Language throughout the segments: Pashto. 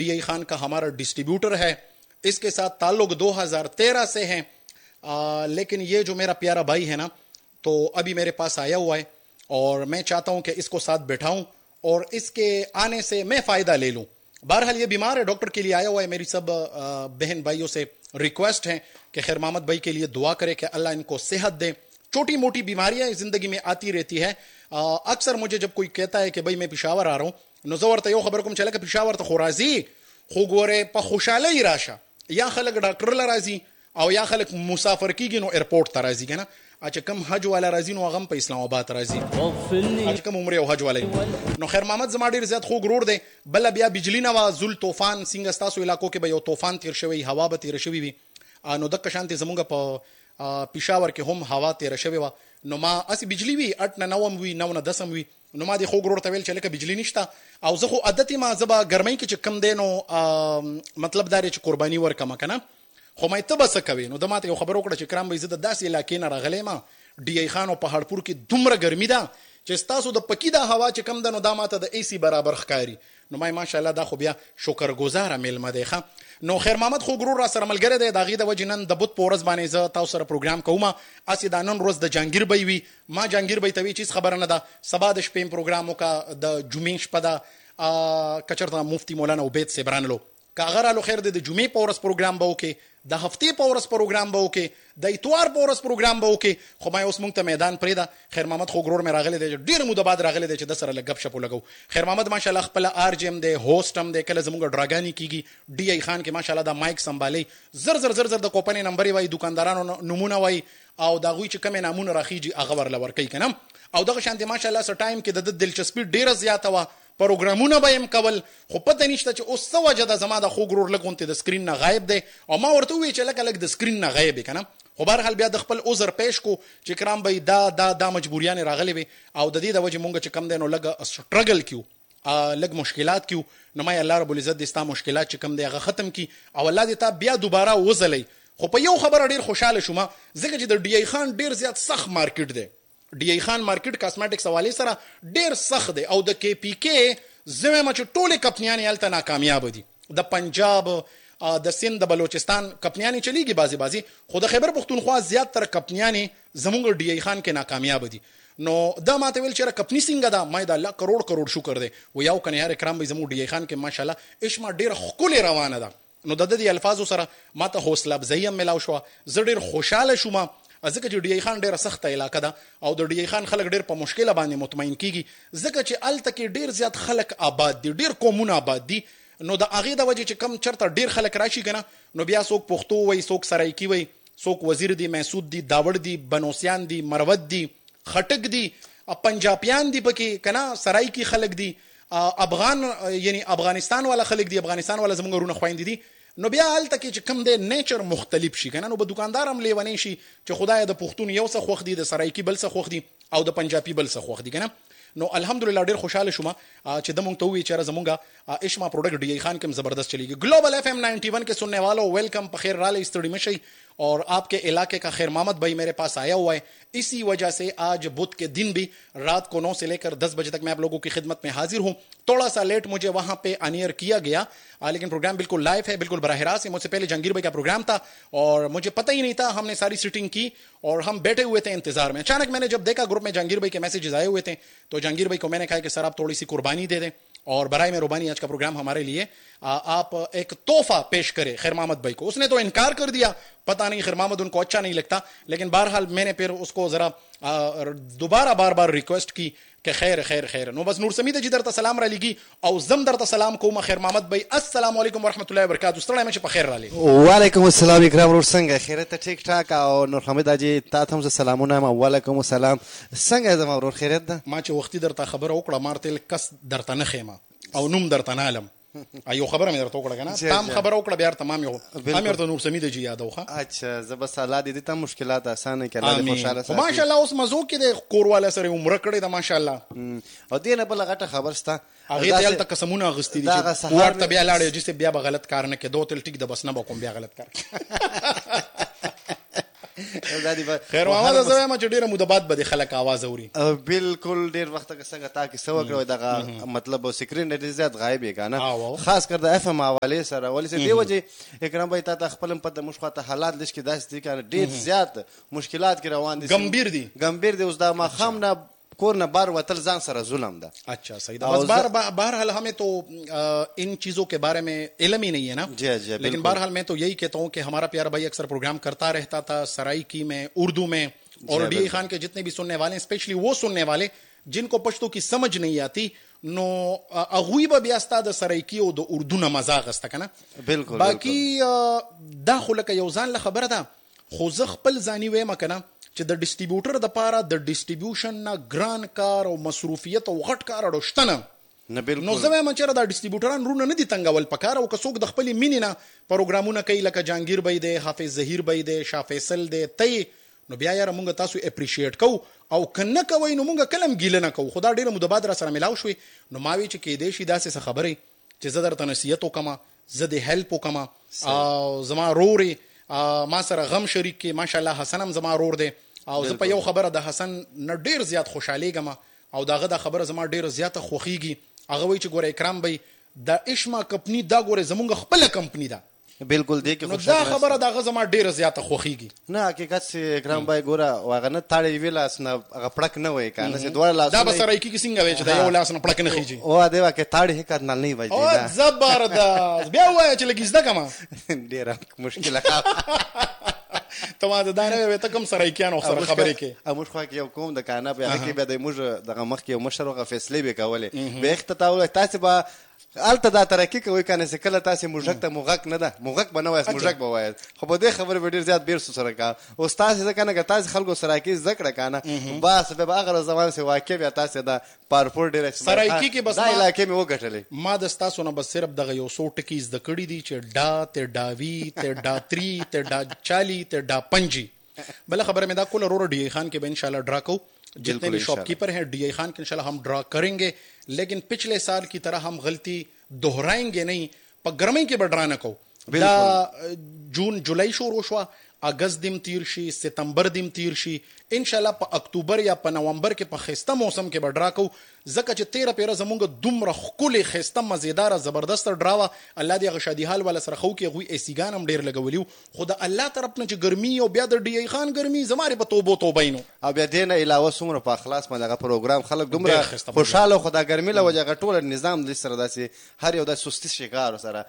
DI खान का हमारा डिस्ट्रीब्यूटर है, इसके साथ ताल्लुक 2013 से है। लेकिन ये जो मेरा प्यारा भाई है ना, तो अभी मेरे पास आया हुआ है और मैं चाहता हूं कि इसको साथ बैठाऊं और इसके आने से मैं फ़ायदा ले लूं। बहरहाल ये बीमार है, डॉक्टर के लिए आया हुआ है। मेरी सब बहन भाइयों से रिक्वेस्ट है कि खैर मोहम्मद भाई के लिए दुआ करें कि अल्लाह इनको सेहत दे। छोटी मोटी बीमारियां जिंदगी में आती रहती है। अक्सर मुझे जब कोई कहता है कि भाई मैं पिशावर आ रहा हूं, नजवर तो यो खबर को चला कि पिशावर तो खुराजी खुगोरे प खुशाले ही राशा, या खलक डॉक्टर ला राजी और या खलक मुसाफर की गिनो एयरपोर्ट ता राजी के ना। अच्छा कम हज वाला राजी नो गम पे इस्लामाबाद राजी, अच्छा कम उम्र हज वाले नो। खैर मोहम्मद जमा ढेर ज्यादा खूब रोड दे बल्ला बिया बिजली नवा जुल तूफान सिंगस्तासो इलाकों के भाई तूफान तीर शवी, हवा ब तीर शवी भी नो दक शांति जमुंगा प पिशावर के हम हवा तीर शवी वा नो मा असी बिजली भी 8 न 9 वी 9 न 10 वी नो मा दे खूब रोड तवेल चले के बिजली निश्ता औ जखो अदती मा जबा गर्मी के कम दे नो मतलब दारे च कुर्बानी वर कमा कना خو مې ته بس کوي نو د ماته یو خبر وکړه چې کرام به عزت داسې علاقې نه راغلی ما DI خان او پهاړپور کې دومره ګرمي ده چې تاسو د پکی دا هوا چې کم ده نو دا ماته د AC برابر ښکاری نو ما ماشاءالله دا خو بیا شکرګزار مېلمه دی ښه. نو خیر محمد خو ګرور را سره ملګری دی، د هغې د وجې نن د بت په ورځ باندې زه تاسو سره پروګرام کوم. هسې دا نن ورځ د جهانګیر بی وي، ما جهانګیر بی ته وي چې هېڅ خبره نه ده، سبا د شپې پروګرام وکړه، د جمعې شپه ده که چېرته مفتي مولانا عبید صاحب رانلو که هغه رالو خیر دی د جمعې په ورځ پروګرام به وکړې، د هفتې په ورځ پروګرام به وکړې، د اتوار په ورځ پروګرام به وکړې. خو ما اوس مونږ ته میدان پرېږده. خیر محمد خو ګرور مې راغلی دی، ډېر موده بعد راغلی دی چې د سره لږ ګپ شپ ولګو. خیر محمد ماشاءالله خپله RJ هم دی، هوسټ هم دی، کله زموږ ډراګانې کېږي. DI خان کې ماشاءالله دا مایک سنبالي، زر زر زر زر د کوپنې نمبرې وایي، دکاندارانو نمونه وایي، او د هغوی چې کومې نامونه راخیږي هغه ورله ورکوي که نه. او دغه شانتې ماشاءالله څه ټایم کې د ده دلچسپي ډېره زیاته وه، پروګرامونه به یې کول، خو پته نشته چې اوس څه وجه ده زما د خوږ ورور لږ غوندې د سکرین نه غایب دی، او ما ورته وویل چې لږ لږ د سکرین نه غایب یې که نه. خو بهرحال بیا د خپل عذر پیش کو چې کرام به دا مجبوریانې راغلې وې، او د دې د وجې مونږ چې کم دی نو لږ سټرګل کیو، لږ مشکلات کیو. نو ما الله رب العزت دې ستا مشکلات چې کم دی هغه ختم کی، او الله دې تا بیا دوباره وځلی. خو په یو خبره ډېر خوشحاله شوم، ځکه چې د DI خان ډېر زیات سخت مارکیټ دی. DI خان مارکیټ کاسمیټکس حوالې سره ډېر سخت دی، او د KPK زه وایم چې ټولې کمپنیانې هلته ناکامیابه دي. د پنجاب، د سند، د بلوچستان کمپنیانې چلیږي بعضې، خو د خیبر پښتونخوا زیاتره کمپنیانې زموږ DI خان کې ناکامیابه دي. نو دا ماته ویل چې یاره کمپني څنګه ده؟ ما د الله کروڑ شکر دی. و یو کنه یار کرام به زموږ DI خان کې ماشاءالله اشما ډېره ښکلې روانه ده. نو د دې الفاظو سره ماته حوصله افزایي هم ملاو شوه، زه ډېر خوشحاله شوم، ځکه چې DI خان ډېره سخته علاقه ده، او د DI خان خلک ډېر په مشکله باندې مطمئن کیږي، ځکه چې هلته کې ډېر زیات خلک آباد دي، ډېر قومونه آباد دي. نو د هغې د وجې چې کم چېرته ډېر خلک راشي که نه، نو بیا څوک پښتو وایي، څوک سرایکي وایي، څوک وزیر دي، محسود دي، داوړ دي، بنوسیان دي، مروت دي، خټک دي، پنجابیان دي پکې که نه، سرایکي خلک دي، افغان یعنی افغانستان والا خلک دي، افغانستان والا زموږ ورونه خویندې دي. نو بیا هلته کې چې کوم دی نیچر مختلف شي که نه، نو به دوکاندار هم لیونی شي چې خدایه د پښتون یو څه خوښ دي، د سرایکي بل څه خوښ دي، او د پنجابي بل څه خوښ دي که نه. نو الحمدلله ډېر خوشحاله شوم چې د مونږ ته ووایي چې یاره زمونږ اشما پروډکٹ DI خان کې هم زبردست چلیږي. ग्लोबल FM 91 के सुनने वालों वेलकम, पखेर राले स्तड़ी में शई, और आपके इलाके का खैर मोहम्मद भाई मेरे पास आया हुआ है. इसी वजह से आज बुध के दिन भी रात को 9 से लेकर 10 बजे तक मैं आप लोगों की खिदमत में हाजिर हूँ. थोड़ा सा लेट मुझे वहां पे अनियर किया गया, लेकिन प्रोग्राम बिल्कुल लाइव है, बिल्कुल बराह रास्त है. मुझसे पहले जहांगीर भाई का प्रोग्राम था और मुझे पता ही नहीं था. हमने सारी सिटिंग की और हम बैठे हुए थे इंतजार में. अचानक मैंने जब देखा ग्रुप में जहांगीर भाई के मैसेजेस आए हुए थे, तो जहांगीर भाई को मैंने कहा कि सर आप थोड़ी सी कुर्बानी दे दें, और बराए मेहरबानी आज का प्रोग्राम हमारे लिए आप एक तोहफा पेश करें खैर मोहम्मद भाई को. उसने तो इनकार कर दिया, पता नहीं खैर मोहम्मद उनको अच्छा नहीं लगता, लेकिन बहरहाल मैंने फिर उसको जरा दोबारा बार रिक्वेस्ट की कि खैर खैर खैर. नो बस नूर समीद जी दर सलाम रालीगी और जम दर सलाम को खैर मोहम्मद भाई अस्सलाम वालेकुम वरहमतुल्लाहि वबरकातुहू. स्तړی مې په خیر رالی. وعلیکم السلام اکرام ورور څنګه خیرته ټیک ټاک؟ او نور حمید اجي تا ته هم سلامونه. وعلیکم السلام. څنګه زما ورور خیرت ده؟ ما چې وختي درته خبره وکړه مارتل کس درته نه خېما او نوم درته نه علم ایو خبره مې درته وکړه کنه، تام خبره وکړه بیا تمام یو امیر ته نور سمید جی یاد وخه. اچھا زه بس الله دې ته مشکلات اسانه کړي، الله خوشاله ساتي. ماشاءالله اوس مزو کې د کورواله سره عمره کړې ده ماشاءالله. او دې نه بل غټه خبر ستا هغه ته الته قسمونه اغستې دي چې ورته بیا لاړې چې بیا به غلط کار نه کې، دوه تل ټیک د بس نه به کوم بیا غلط کار. خیر محمد زه وایم چې ډیره موده بعد به د خلک आवाज اوري بالکل ډیر وخت څنګه تا کې سو کړو دغه مطلب سکرین ډیر زیات غایب یې کنه خاص کر د اف ام حواله سره ولې دی وجه اکرام بھائی تا خپل پته مشخصه حالات لږ کې داس دي کنه ډیر زیات مشکلات کې روان دي ګمبیر دي اوس دا ما خام نه کور نه بار وتل ځان سره ظلم ده. अच्छा सही था. बस बहरहाल हमें तो इन चीज़ों के बारे में इल्म ही नहीं है ना. जी लेकिन बहरहाल मैं तो यही कहता हूँ कि हमारा प्यारा भाई अक्सर प्रोग्राम करता रहता था सराइकी में, उर्दू में, और डी खान के जितने भी सुनने वाले, स्पेशली वो सुनने वाले जिनको पश्तो की समझ नहीं आती, नो अगुइबा बियास्ता द सराइकी ओ द उर्दू न मजाक अस्ता कना. बिल्कुल बाकी दाखल का योजान ला खबर था खुद खपल जानी वे मकना چې د ډیسټریبیوټر د پاره د ډیسټریبیوشن نه ګران کار او مصروفیت او غټ کار اړوشتنه نه. بالکل نو زه وایم چې دا ډیسټریبیوټران رونه نه دي تنګول پکار، او کڅوک د خپل مینې نه پروګرامونه کوي لکه جهانگیر بای دی، حافظ ظهیر بای دی، شاه فیصل دی، تی نو بیا یاره مونږ تاسو اپریشیټ کو او کنه کوي نو مونږ کلم ګیله نه کو. خدا ډیره مدباد را سره ملاو شوي نو ما وی چې کې دې شي داسې خبرې چې زه درته نصیحت وکما، زه د هیلپ وکما، او زما روري ما سره غم شریک کې ماشاءالله حسن هم زما رور دی، او زه په یو خبره د حسن نه ډیر زیات خوشحالیږم او داغه د خبره زما ډیر زیاته خوخیږي. هغه وایي چې ګوره اکرام بھائی د اشما کمپنی دا ګوره زمونږ خپل کمپنی ده. بالکل دی کې نو دا خبره داغه زما ډیر زیاته خوخیږي. نه حقیقت سي اکرام بھائی ګوره واغه نه تاړي ویلاس نه هغه پړک نه وای کنه سي دوړ لاس دا بسره کی څنګه وای چې دا یو لاس نه پړک نه خيږي او دا واکه تاړي هکات نه وای او زبردست بیا وای چې لګیزده کما ډیر مشکله ته دا نه وي ته کوم سرایکیانو سره خبرې کې موږ خو کې یو کوم د کانه په هغه کې به د موږ دغه مخ کې یو مشروغه فیصله به کولې به اختتاول تاسو به الته دا ترقی کوي کنه چې کله تاسو موږک ته موږک نه ده موږک بنوي موږک به وایي خو په دې خبره به ډیر زیات بیر سره کا او تاسو ځکه نه تاسو خلکو سره کې ذکر کنه بس به هغه زمان سه واقع بیا تاسو دا پارپور ډیر سرایکی کې بس دا علاقې مې وګټلې ما د تاسو نه بس صرف دغه یو سو ټکیز د کړي دي چې ډا ته ډاوی ته ډا 3 ته ډا 40 ته ډا 5 بل خبر में दा कुल रोरो डी खान के इंशाल्लाह ड्रा को जितने भी शॉपकीपर हैं डी खान के इंशाल्लाह हम ड्रा करेंगे, लेकिन पिछले साल की तरह हम गलती दोहराएंगे नहीं. पर गर्मी के बड्रा न को जून जुलाई शुरू हुआ, अगस्त दिन तीर शी, सितंबर दिन तीर शी, इंशाल्लाह په اکتوبر یا په نومبر کې په خسته موسم کې بډرا کو زکه چې 13 پیره زمونږ دومره خولي خسته مزیدار زبردست ډراوه الله دې غشادي حال ولا سره خو کې غوي ایسیګان هم ډیر لګولیو. خدا الله طرف نه چې ګرمي او بیا د ډی خان ګرمي زماره په توبو توبینو او بیا دې نه علاوه څومره په اخلاص باندې هغه پروګرام خلک دومره خوشاله خدا ګرمي له وجه ټول نظام د سره داسي هر یو د سستی شکار سره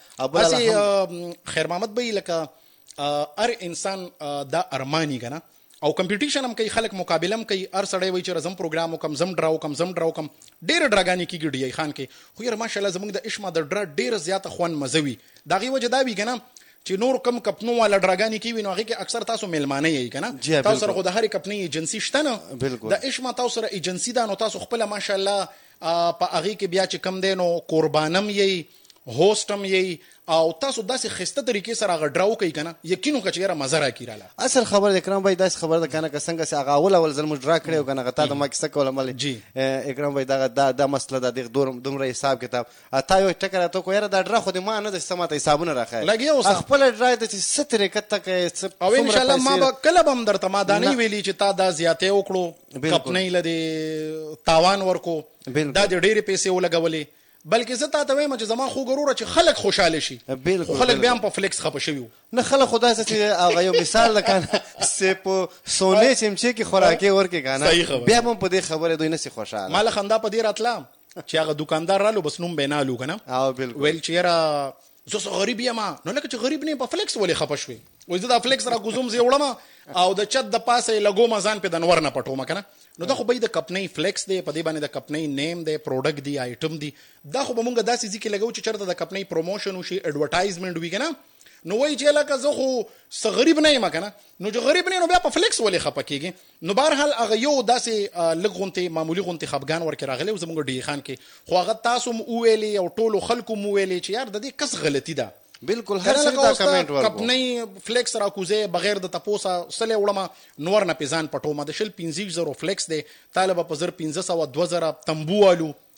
ابل خیر محمد بھائی لکه هر انسان دا ارمانی کنه او کمپټیشن هم کوي، خلک مقابله هم کوي، هر سړی وایي چې زم پروګرام وکم، زم ډراو کم ډیر ډراګانی کیږي ډی خان کې. خو یاره ماشاءالله زموږ د اشما د ډرا ډیر زیاته خوان مزوي دغه وجه دا وی کنه چې نور کم کپنو والا ډراګانی کوي نو هغه کې اکثر تاسو میلمانه یې کنه تاسو سره خو د هر کپنی ایجنسی شته نه د اشما تاسو سره ایجنسی دا نو تاسو خپل ماشاءالله په هغه کې بیا چې کم دینو قربانم یې هوستم یې او تاسو داسې خسته طریقې سره غډراو کوي کنه یقینو که چیرې مزه راکیراله. اصل خبر اکرام بھائی داس خبر ده کنه که څنګه سي هغه اول ځل مجرا کړو کنه غتا د ما کیسه کوله مل اکرام بھائی دا مسله د دومره حساب کتاب اته یو ټکر ته کو یاره دا ډرا خو د ما نه د سماته حسابونه راخای لګي خپل ډرا د ستره کته کې او ان شاء الله ما کله بم درته ما دانی ویلی چې تا دا زیاته وکړو کپنې لدی تاوان ورکو دا د ډېری پیسې ولګولې بلکې زه تا ته وایم چې زما خو ګروره چې خلک خوشاله شي. خلک بیا په فلیکس خپه شوي نه خلک خدا چې هغه یو مثال لکه سپو سونې چې کې خوراکي ورکې کنه بیا هم په دې خبره دوی نسی خوشاله مال خندا په دې راتلا چې هغه دکاندار رالو بس نوم بینالو کنه او بالکل ویل چې را زه غریب یم نو لکه چې غریب نه په فلیکس ولې خپه شوي وای زه د فلیکس را کوزوم زی وړم او د چت د پاسه لګو مزان په دنور نه پټوم کنه نو دا خو به د کپنی فلیکس دی په دې باندې د کپنی نیم دی پروډکټ دی آیټم دی دا خو به مونږ داسې ځکه لګو چې چرته د کپنی پروموشن وشي ایڈورټایزمنت وی کنه نو وای چې لکه زه خو غریب نه یم کنه نو چې غریب نه نو بیا په فلیکس ولې خپه کیږي. نو بهرحال هغه یو داسې لګونته معمولی غونته خفغان ورکه راغلی زمونږ ډی خان کې خو هغه تاسو مو ویلي او ټولو خلکو مو ویلي چې یار د دې کس غلطی ده بالکل هر څه دا کمنټ ورکو کپنی فلیکس را کوزه بغیر د تپوسا سله وړم نور نه پیزان پټو ما د شل 15000 فلیکس دی طالب په 1500 2000 تنبوالو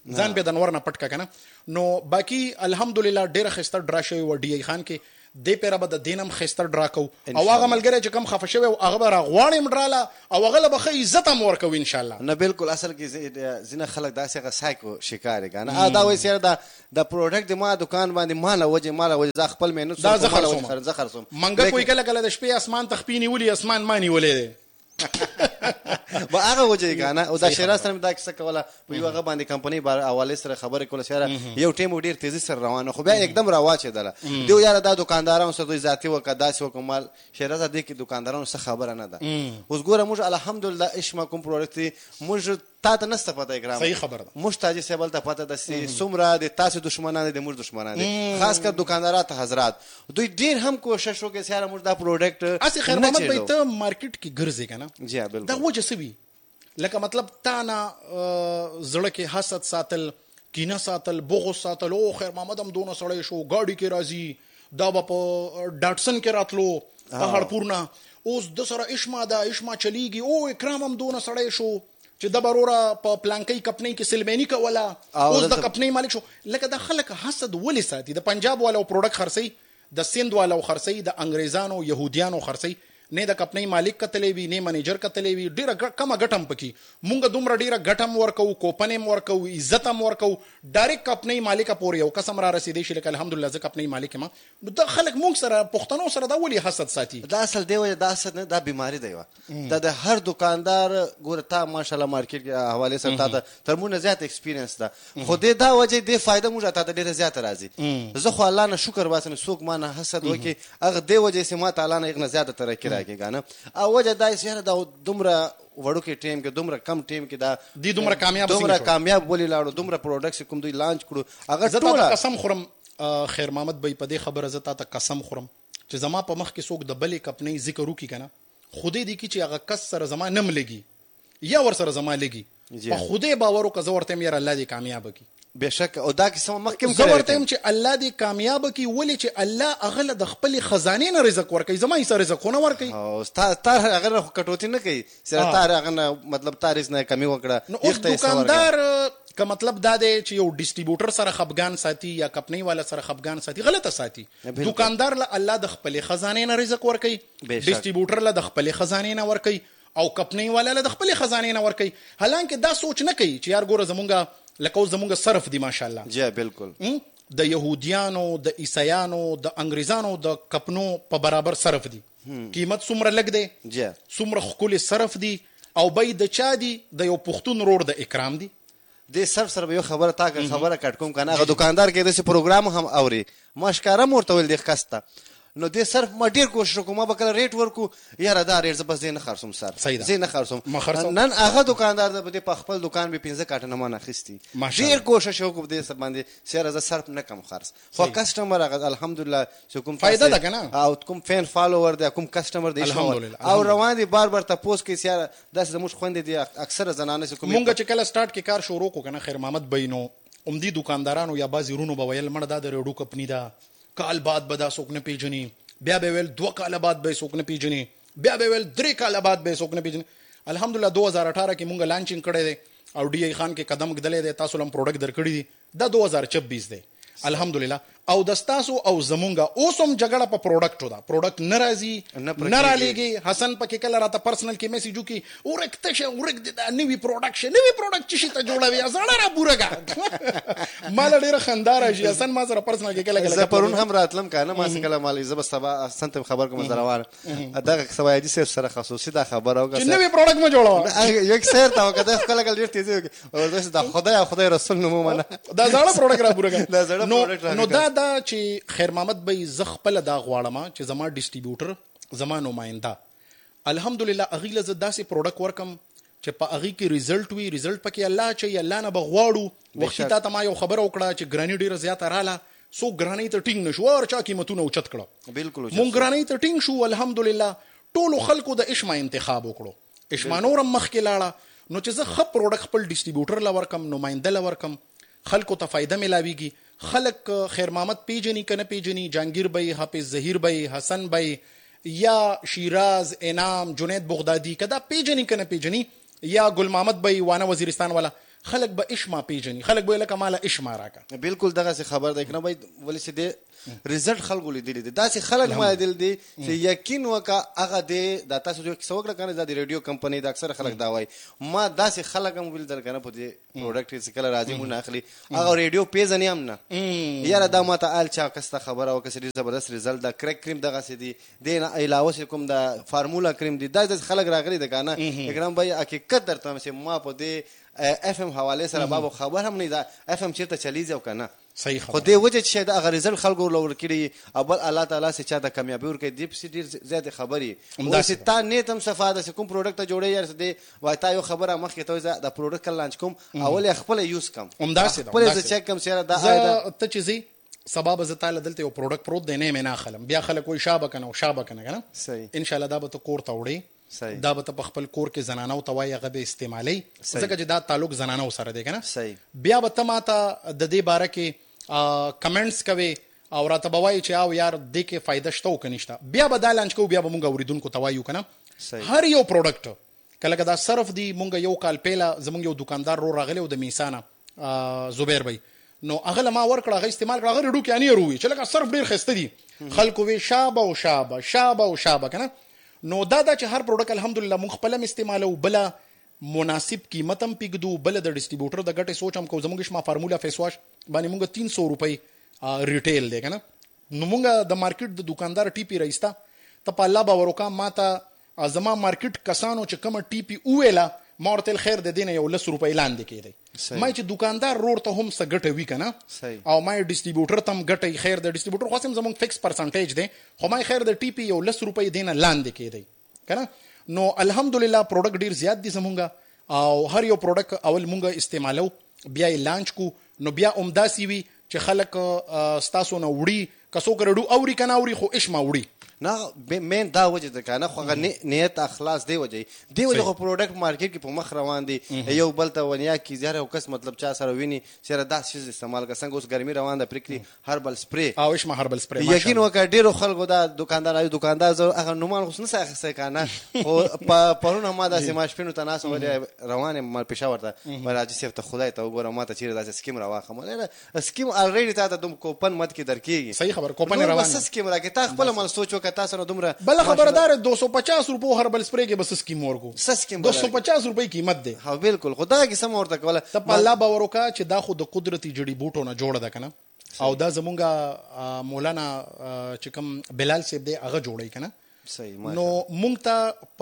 ځان به د نور نه پټ کا کنه. نو باقی الحمدلله ډیره خسته ډرا شوی و ډی ای خان کې د پیره به د دینم خسته ډرا کو او هغه ملګری چې کم خفه شوی او هغه به راغواړم ډراله او هغه به خې عزت هم ورکو ان شاء الله. نه بالکل اصل کې زینه خلک داسې هغه سایکو شکار کنه دا وایي سره دا پروډکټ ما دکان باندې مال وجه ځ خپل مینو دا زه خرڅوم منګه کوئی کله کله د شپې اسمان تخپینی ولي اسمان مانی ولې با هغه وجه کنه او دا شیراز سره دا کیسه کوله په یو هغه باندې کمپنی بار حواله سره خبرې کوله سره یو ټیم ډیر تیزی سره روانه خو بیا एकदम راواچېدله دیو یاره دا دکاندارانو سره ذاتی وکداسي وکمال شیراز دې کې دکاندارانو سره خبره نه ده. اوس ګوره موږ الحمدلله اشما کوم پروډکټ موږ تا ته نسته پته اګرام صحیح خبره موږ تاجي سیبل ته پته ده سي سمرا د تاسو دشمنان دي موږ دشمنان دي خاص کر دکاندارات حضرات دوی ډیر هم کوشش وکړي سره موږ دا پروډکټ اسی خیر محمد بھائی ته مارکیټ کې ګرځي کنه جی بالکل دا وجه سوي لکه مطلب تا نه زړه کې حسد ساتل کینه ساتل بغض ساتل او خیر محمد هم دونه سړی شو گاډي کې راځي دا په ډاټسن کې راتلو پهاړپور نه اوس د سره اشما چلیږي او اکرام هم دونه سړی شو چې د برورا په پلانکی کپنی کې سلمانی کولا اوس د کپنی مالک شو. لکه د خلک حسد ولې ساتي د پنجاب والو پروډکټ خرڅي د سند والو خرڅي د انګريزانو يهوديانو خرڅي نه د کپنی مالک کتلې وی نه منیجر کتلې وی ډیره کم غټم پکې مونږ دومره ډیره غټم ورکو کوپنیم ورکو عزتم ورکو ډایرکټ کپنی مالک پورې یو قسم را رسیدې شي لکه الحمدلله ز کپنی مالک ما د خلک مونږ سره پښتنو سره دا ولي حسد ساتي دا اصل دی وای دا حسد نه دا بیماری دی وا د هر دکاندار ګورتا ماشاءالله مارکیټ حواله سره تا تر مونږ زیات ایکسپیرینس ده خو دې دا وجه دې فائدہ مونږ ته ډیره زیات راځي زه خو الله نه شکر واسم سوق ما نه حسد وکي هغه دې وجه سي ما تعالی نه یو زیات ترقی راکې غانه او وجه دا سره دا دومره وړوکی ټیم کې دومره کم ټیم کې دا دي دومره کامیاب ولې لاړو دومره پروډکټس کوم دوی لانچ کړو هغه ټول قسم خورم خیر محمد بھائی په دې خبره زتا ته قسم خورم چې زما په مخ کې څوک د بلې کپنی ذکر وکي کنه خوده دي کی چې هغه کس سره زما نم لګي یا ور سره زما لګي په خوده باور او کزورته مې الله دې کامیاب کی بشک او دا کیسه مخکم کړی زورته چې الله دې کامیاب کی ولې چې الله اغله د خپل خزانه نه رزق ورکي زما یې سره رزق نه ورکي او تار هغه کټوتی نه کوي سره تار هغه مطلب تاریخ نه کمی وکړه نو اوس دکاندار که مطلب دا دی چې یو ډیسټریبیوټر سره خفغان ساتي یا کپنی والا سره خفغان ساتي غلطه ساتي دکاندار له الله د خپل خزانه نه رزق ورکي ډیسټریبیوټر له د خپل خزانه نه ورکي او کپنی والا له د خپل خزانه نه ورکي حالانکه دا سوچ نه کوي چې یار ګوره زمونږه لکه زمونږ صرف دی ماشاءالله جی بالکل د يهوديانو د عیسایانو د انګريزانو د کپنو په برابر صرف دی قیمت څومره لګ دی جی څومره خپل صرف دی او بای د چا دی د یو پښتون روړ د اکرام دی د صرف سره یو خبره خبره کټ کوم کنه هغه دکاندار کې د پروګرام هم اوري ماشکاره مرته ول د خسته نو دې صرف ما ډیر کوشش کوم ما به کله ریټ ورکو یاره دا ریټ زبس نه خرڅوم سر زه نه خرڅوم نن هغه دکاندار د په خپل دکان به 15 کاټه نه مانه خستی ډیر کوشش وکړ دې سب باندې سره ز صرف نه کم خرڅ خو کسٹمر هغه الحمدلله چې کوم فائدہ ده کنه او کوم فین فالوور ده کوم کسٹمر دې او روان دي بار بار تاسو کې سره داس زموږ خويندې دي اکثر زنانه چې کوم مونږ چې کله سٹارټ کې کار شروع کو کنه خیر محمد بینو اومدي دکاندارانو یا بازی رونو به ویل مړه دا د ریډو کپنی دا کال بعد بدا سوک نه پیژني بیا به ویل 2 کال بعد به سوک نه پیژني بیا به ویل 3 کال بعد به سوک نه پیژني الحمدلله 2018 کې مونږ لانچینګ کړی دی او ډی ای خان کې قدم غدلې دی تاسو لم پروډکټ درکړی دی دا 2026 دی الحمدلله او دستاسو او زمونږه اوسم جګړه په پروډکټو دا پروډکټ ناراضي نارالېږي حسن پکې کله راته پرسنل کې میسج وکي ورکته شه ورک د نوی پروډکټ چې شي ته جوړوي زړه را پورګه مال ډیره خندار شي حسن ما سره پرسنل کې کله زه پرون هم راتلم کنه ما سره کله مال زب سبا سنت خبر کوم زروان دغه سوایدي سره خصوصي دا خبر او چې نوی پروډکټ ما جوړو یو سر تا کده کله کله ډیر تیزی او دا خدای رسول نو منه دا زړه پروډکټ را پورګه نو دا چې خیر محمد بھائی زخپل دا غواړم چې زما ډیسټریبیوټر زما نماینده الحمدلله اغیله ز داسې پروډکټ ورکم چې په اغي کې ریزلټ پکې الله چې الله نه بغواړو وخت ته ما یو خبر وکړه چې ګرانی ډیره زیات رااله سو ګرانی ته ټینګ نشو او چا قیمتونه اوچت کړه بالکل مونږ ګرانی ته ټینګ شو الحمدلله ټول خلکو د اشما انتخاب وکړو اشما نورم مخ کې لاړه نو چې زه خپ پروډکټ خپل ډیسټریبیوټر لا ورکم نماینده لا ورکم خلکو ته فائدہ ملاويږي خلک خیر محمد پیجنی کنه پیجنی جانگیر بھائی حافظ ظهیر بھائی حسن بھائی یا شیراز انعام جنید بغدادی کدا پیجنی کنه پیجنی یا گل محمد بھائی وانه وزیرستان والا خلک به اشما پیژني، خلک به لکه مالا اشما راکا. بالکل دغه څه خبر ده کنه بای ولې چې د ریزلټ خلکو لیدلی دي داسې خلک ما لیدل دي چې یقین وکړه هغه د تاسو جو څه وکړه کنه د ریډیو کمپنۍ د اکثر خلک دا وایي ما داسې خلک هم ویل در کنه په دې پروډکټ چې کله راځي مونږ اخلي هغه ریډیو پیژنې هم نه یاره دا ما ته آل چا کسته خبره وکړه چې زبردست ریزلټ دا کرک کریم دغه سي دي د علاوه کوم د فارمولا کریم دي دا خلک راغلي د کنه اکرام بای حقیقت درته چې ما په دې اف ام حواله سره بابو خبر هم نه دا اف ام چیرته چلیږي او کنه صحیح خبر خو دې وجه چې دا هغه رزلټ خلکو لور کړي او بل الله تعالی سي چا د کامیابی ور کوي دیپ سي ډیر زیات خبري او چې تا نیتم صفاده کوم پروډکټ جوړي یار دې وای تا یو خبره مخکې ته دا پروډکټ لانچ کوم اول خپل یوز کم خپل چیک کم سره دا ته چیزي سبب ز تعالی دلته یو پروډکټ پروت دی نه مې نه خلم بیا خلک وای شابه کنه او شابه کنه صحیح ان شاء الله دا به ته کور ته وړي دا به په خپل کور کې زنانو توای هغه به استعمالي ځکه چې دا تعلق زنانو سره دی کنه صحیح بیا به ته ماته د دې باره کې کمنټس کوي او راته به وایي چې او یار دې کې فایده شته او که نشته بیا به دا لانچ کوو بیا به مونږ اورېدونکو ته وایو که نه هر یو پروډکټ کله که دا صرف دی مونږ یو کال پیله زمونږ یو دکاندار رو راغلی و د میسانه زبیر بی نو هغه له ما ورکړه هغه استعمال کړه هغه ریډو کې انیر ووي چې لکه صرف ډېر ښایسته دي خلکو وی شابه او شابه شابه او شابه که نه نو دا چې هر پروډکټ الحمدلله مونږ خپله هم استعمالو بله مناسب قیمت هم پېږدو بله د ډسټریبیوټر د ګټې سوچ هم کوو زمونږ شما فارمولا فیس واش باندې مونږ 300 روپۍ ریټیل دی که نه نو مونږ د مارکیټ د دکاندار ټیپي رایسته ته په الله باور وکړه ما ته زما مارکیټ کسانو چې کومه ټیپي وویله ما ورته ویل خیر د دې نه یو 10 روپۍ لاندې کېدی ما چې دکاندار رور ته هم څه ګټه وي که نه او ما یې ډسټریبیوټر ته هم ګټه خیر د ډسټریبیوټر خو هم زمونږ فکس پرسنټیج دی خو ما خیر د ټیپي یو 10 روپۍ دې نه لاندې کېدی که نه نو الحمدلله پروډکټ ډېر زیات دي زمونږ او هر یو پروډکټ اول مونږ استعمالو بیا یې لانچ کو نو بیا همداسې وي چې خلک ستاسو نه وړي که څوک رډو اوري که نه اوري خو اشما وړي نه مین دا وجه ده کنه خو نیت اخلاص دی وجه خو پروډکټ مارکیټ کې په مخ روان دي یو بل ته ونیا کی زیاره او کس مطلب چا سره ویني سره دا شی استعمال کا څنګه اوس ګرمي روان ده پرکري هربل سپری او اشما هربل سپری یقین وکړه ډیرو خلکو دا دکاندار زو هغه نومان خو نه سخه کنه خو پرونه ما د سیماش پینو ته ناس ولې روانه مال پېښور ته راځي صرف ته خدای ته وګوره ما ته چیرې دا سکیم راواخه مله سکیم الریډي ته د کوپن مت کې درکېږي صحیح خبر کوپن روان بس سکیم راکې تا خپل مال سوچو که تاسو نه دومره بل خبردار 250 روپو هربل سپری کې بس سکیم ورکو 250 روپۍ قیمت دی ها بالکل خدای کې سم ورته کوله ته په الله باور وکړه چې دا خو د قدرتي جړی بوټو نه جوړه ده کنه او دا زمونږ مولانا چې کوم بلال صاحب دی هغه جوړی کنه صحیح نو مونږ ته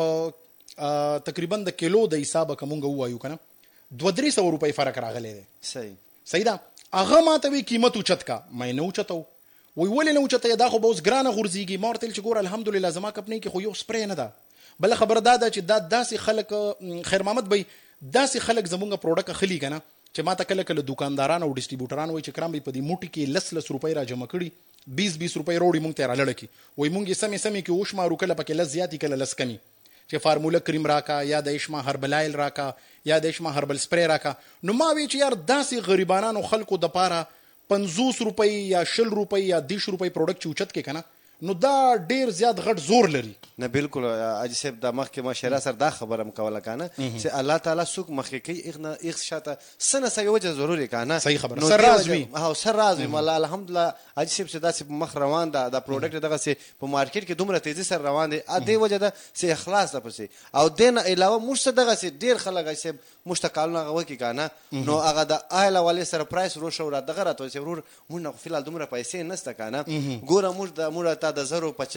په تقریبا د کیلو د حساب کومږ وایو کنه 200 روپۍ فرق راغلی دی صحیح دا هغه ماته وی قیمت اوچت کا مې نه اوچتو وی ولې نه اوچته دا خو به اوس ګرانه غورځېږي ما ورته ویل چې ګوره الحمدلله زما کمپنۍ کې خو یو سپری نه ده بله خبره دا ده چې دا داسې خلک خیر محمد بی داسې خلک زمونږ پروډکټ اخلي که نه چې ما ته کله کله دکانداران او ډسټریبیوټران وایي چې کرام بی په دې موټي کې 10 روپۍ را جمع کړي 20 روپۍ روړي مونږ ته یې رالړه کړي وایي مونږ یې سمې کې وشمارو کله پکې لس زیاتي کله لس کمي چې فارمولا کریم راکا یا د اشما هربل آیل راکا یا د اشما هربل سپری راکا نو ما وی چې یار داسې غریبانانو خلکو د پاره 50 روپۍ یا 60 روپۍ یا 10 روپۍ پروډکټ چې اوچت کې کنه نو دا ډیر زیات غټ زور لري نه بالکل اجي صاحب د مخکې مشره سره دا خبره مکوله کنه چې الله تعالی څوک مخکې کوي اغه شاته سنه سوي وجه ضروري کنه صحیح خبره سر رازوي ها سر رازوي مله الحمدلله اجي صاحب چې دا مخ روان ده د پروډکټ دغه سي په مارکیټ کې دومره تیزی سره روان دي ا دې وجه ده سي اخلاص ده پسې او دین علاوه مش دغه سي ډیر خلک اجي صاحب مشتقالونه غو کې کنه نو هغه د آیل والے سره پرایس رو شو را دغه راته ورور مونږ خو فلال دومره پیسې نسته کنه ګوره مونږ ته د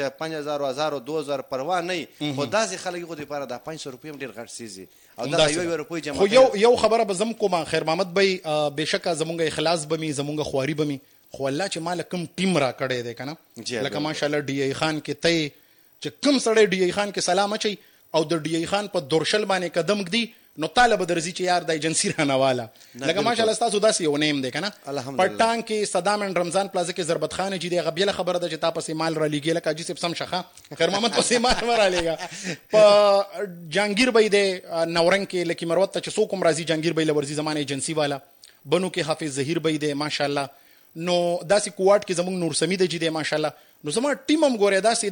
5000 2000 پروا نه خو داسې خلک خو د لپاره د 500 روپۍ هم ډیر غټ سيزي او دا یو روپۍ جمع خو یو خبره به زم کوم خیر محمد بی بشکه زمونږ اخلاص بمی زمونږ خواري بمی خو الله چې مال کوم ټیم را کړی دی کنه لکه ماشاءالله ډی ای خان کې ته چې کوم سړی ډی ای خان کې سلام اچي او د ډی ای خان په دورشل باندې قدم ګدي نو طالب درځي چې یار د ایجنسی رانواله لکه ماشاءالله تاسو داسې یو نیم دی کنه پټان کې صدام ان رمضان پلازا کې ضربت خان جی دی غبیله خبره ده چې تاسو مال را لګی لکه اجي سم شخه خیر محمد پسې مال را لګا په جانگیر بای دی نورنګ کې لکه مروت ته چې سو کوم راځي جانگیر بای لورځي زمانه ایجنسی والا بنو کې حافظ ظهیر بای دی ماشاءالله نو داسې کوارت کې زمونږ نور سمید جی دی ماشاءالله نو زما ټیم هم ګوره داسې دی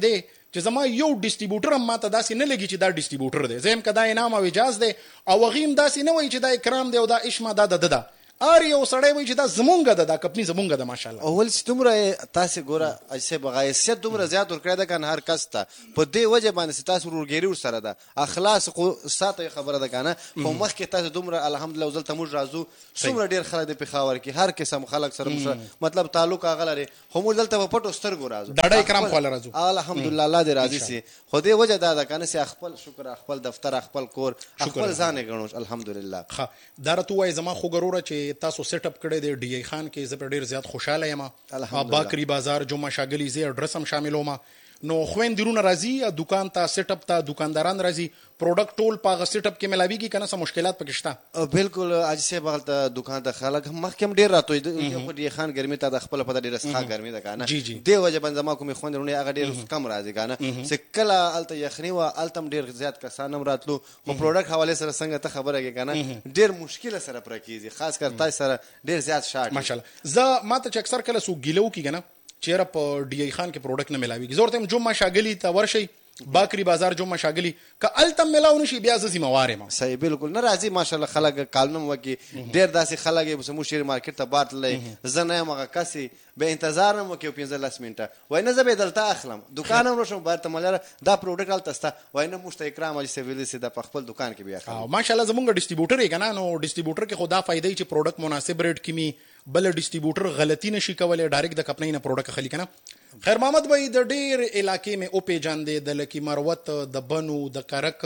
چې زما یو ډیسټریبیوټر هم ماته داسې نه لګي چې دا ډیسټریبیوټر دی، زه هم که دا انعام او اجاز دی او هغې هم داسې نه وایي چې دا اکرام دی او دا اشما دا ده ار یو سړی وایي چې دا زمونږ ده، دا کمپني زمونږ ده. ماشاءالله اول چې دومره تاسې ګوره صاحب حیثیت دومره زیات ورکړی ده که نه هر کس ته په دې وجه باندې چې تاسو ورورګیري ورسره ده، اخلاص خو ساته خبره ده که نه، خو مخکې تاسو دومره الحمدلله اوس دلته موږ راځو څومره ډېر خلک د پېښور کې هر قسم خلک سره موږ مطلب تعلق هغه لري، خو موږ دلته په پټو سترګو راځو، ډاډه اکرام خواله راځو الحمدلله. الله دې راضي سي. خو دې وجه دا ده که نه چې خپل شکر خپل دفتر خپل کور خپل ځان یې ګڼو الحمدلله. ښه دا راته ووایي زما خو ګروره چې تاسو سیټ اپ کړی دی ډي ای خان کې، زه په ډېر زیات خوشحاله یم. باکري بازار جمعه شاګلي زه اډرس هم شاملوم، نو خویندرونه راځي دکان ته سیټ اپ ته، دکانداران راځي، پروډکټ ټول په هغه سیټ اپ کې ملاویږي که نه څه مشکلات پکې شته؟ بالکل حاجي صاحب هلته دکان ته خلک مخکې هم ډېر راتوي، خو ډي خان ګرمي ته د خپله پته ډېره سخه ګرمي ده که نه، دې وجه باندې زما کومې خویندې وروڼې هغه ډېر کم راځي که نه، چې کله هلته یخني وه هلته هم ډېر زیات کسان هم راتلو، خو پروډکټ حوالې سره څنګه ته خبره کوې که نه ډېر مشکله سره پوره کېږي، خاص کر تاسې سره ډېر زیات شارټ. ماشاءالله زه ماته چې اکثر کله څوک ګیله وکړي که نه چېرې په ډي ای خان کې پروډکټ نه ملاویږي، زه ورته یم جمعه شاګلي ته ورشئ، باکري بازار جمعه شاګلي، که هلته ملاو نه شي بیا زه ذمهوار یم. صحیح بالکل نه راځي ماشاءالله خلک کالونه م وکړي، ډېر داسې خلک یې زموږ شعر مارکیټ ته بار تللی، زه نه یم هغه کس به انتظار هم وکړي 15 منټه، وایي نه زه به یې دلته اخلم دکان هم روشم بهر ته ملیاره دا پروډکټ هلته شته، وایي نه موږ ته اکرام حاجي صاحب ویلي چې دا په خپل دکان کې بیا اخلم. ماشاءالله زمونږ ډیسټریبیوټر یې که نه، نو ډیسټریبیوټر کې خو دا فایده چې پروډکټ مناسب ریټ کې می، بل ډیسټریبیوټر غلطي نشي کولی ډایرکټ د کمپنۍ نه پروډکټ اخلي که نه. خیر محمد بھائی د ډېر علاقې مې وپېژاندې، د لکي مروت، د بنو، د کرک،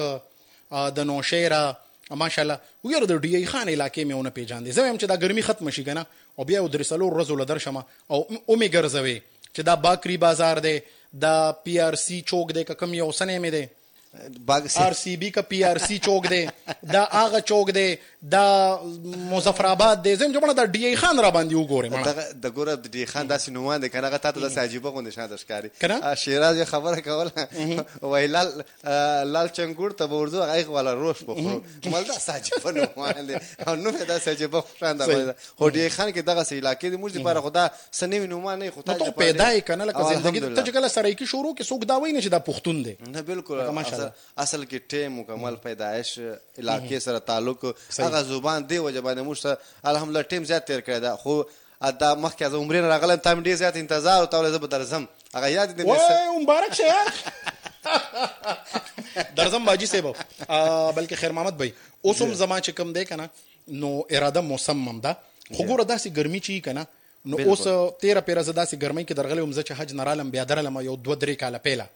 د نوشیره، ماشاءالله وګوره د ډي ای خان علاقې مې ونه پېژاندې. زه وایم چې دا ګرمي ختمه شي که نه او بیا یو 3 ورځو له درشمه او ومې ګرځوې چې دا باکري بازار دی، دا پی آر سی چوک دی که کوم یو سنې مې دی آر سی بی کا پی آر سی چوک دی، دا هغه چوک دی، دا مظفر آباد دی، زه یم چې مړه دا ډي ای خان را باندې وګورې د ګوره د ډي ای خان داسې نومان دی که نه هغه تا ته داسې عجیبه غوندې شانته ښکاري. شیراز یې خبره کوله وایي لال چنګوړ ته به ورځو هغه والا روش بخورو، مال داسې عجیبه نومان دی او نوم یې داسې عجیبه خوشانده، خو ډي ای خان کې دغسې علاقې دي موږ دپاره خو دا څه نوي نومان نه وي، خو تا پیدا یې که نه لکه زندګي ته چې کله سرایکي شروع کې څوک دا وایي نه چې دا پښتون دی. نه بالکل اصل کې ټیم مکمل پیدایش علاقې سره تعلق هغه زبان دی وجه باندې موږ ته الحمدلله ټیم زیات تېر کړی ده، خو دا مخکې زه عمرې نه راغلی تا مې ډېر زیات انتظار ورته ویلی زه به درځم هغه یاد دې مبارک شه درځم باجي صاحب. بلکې خیر محمد بھائی اوس هم زما چې کوم دی که نه نو اراده مصمم ده، خو ګوره داسې ګرمي چې که نه نو اوس 13 زه داسې ګرمۍ کې درغلی وم، زه چې حج نه رالم بیا درلم یو 2-3 کاله پیله،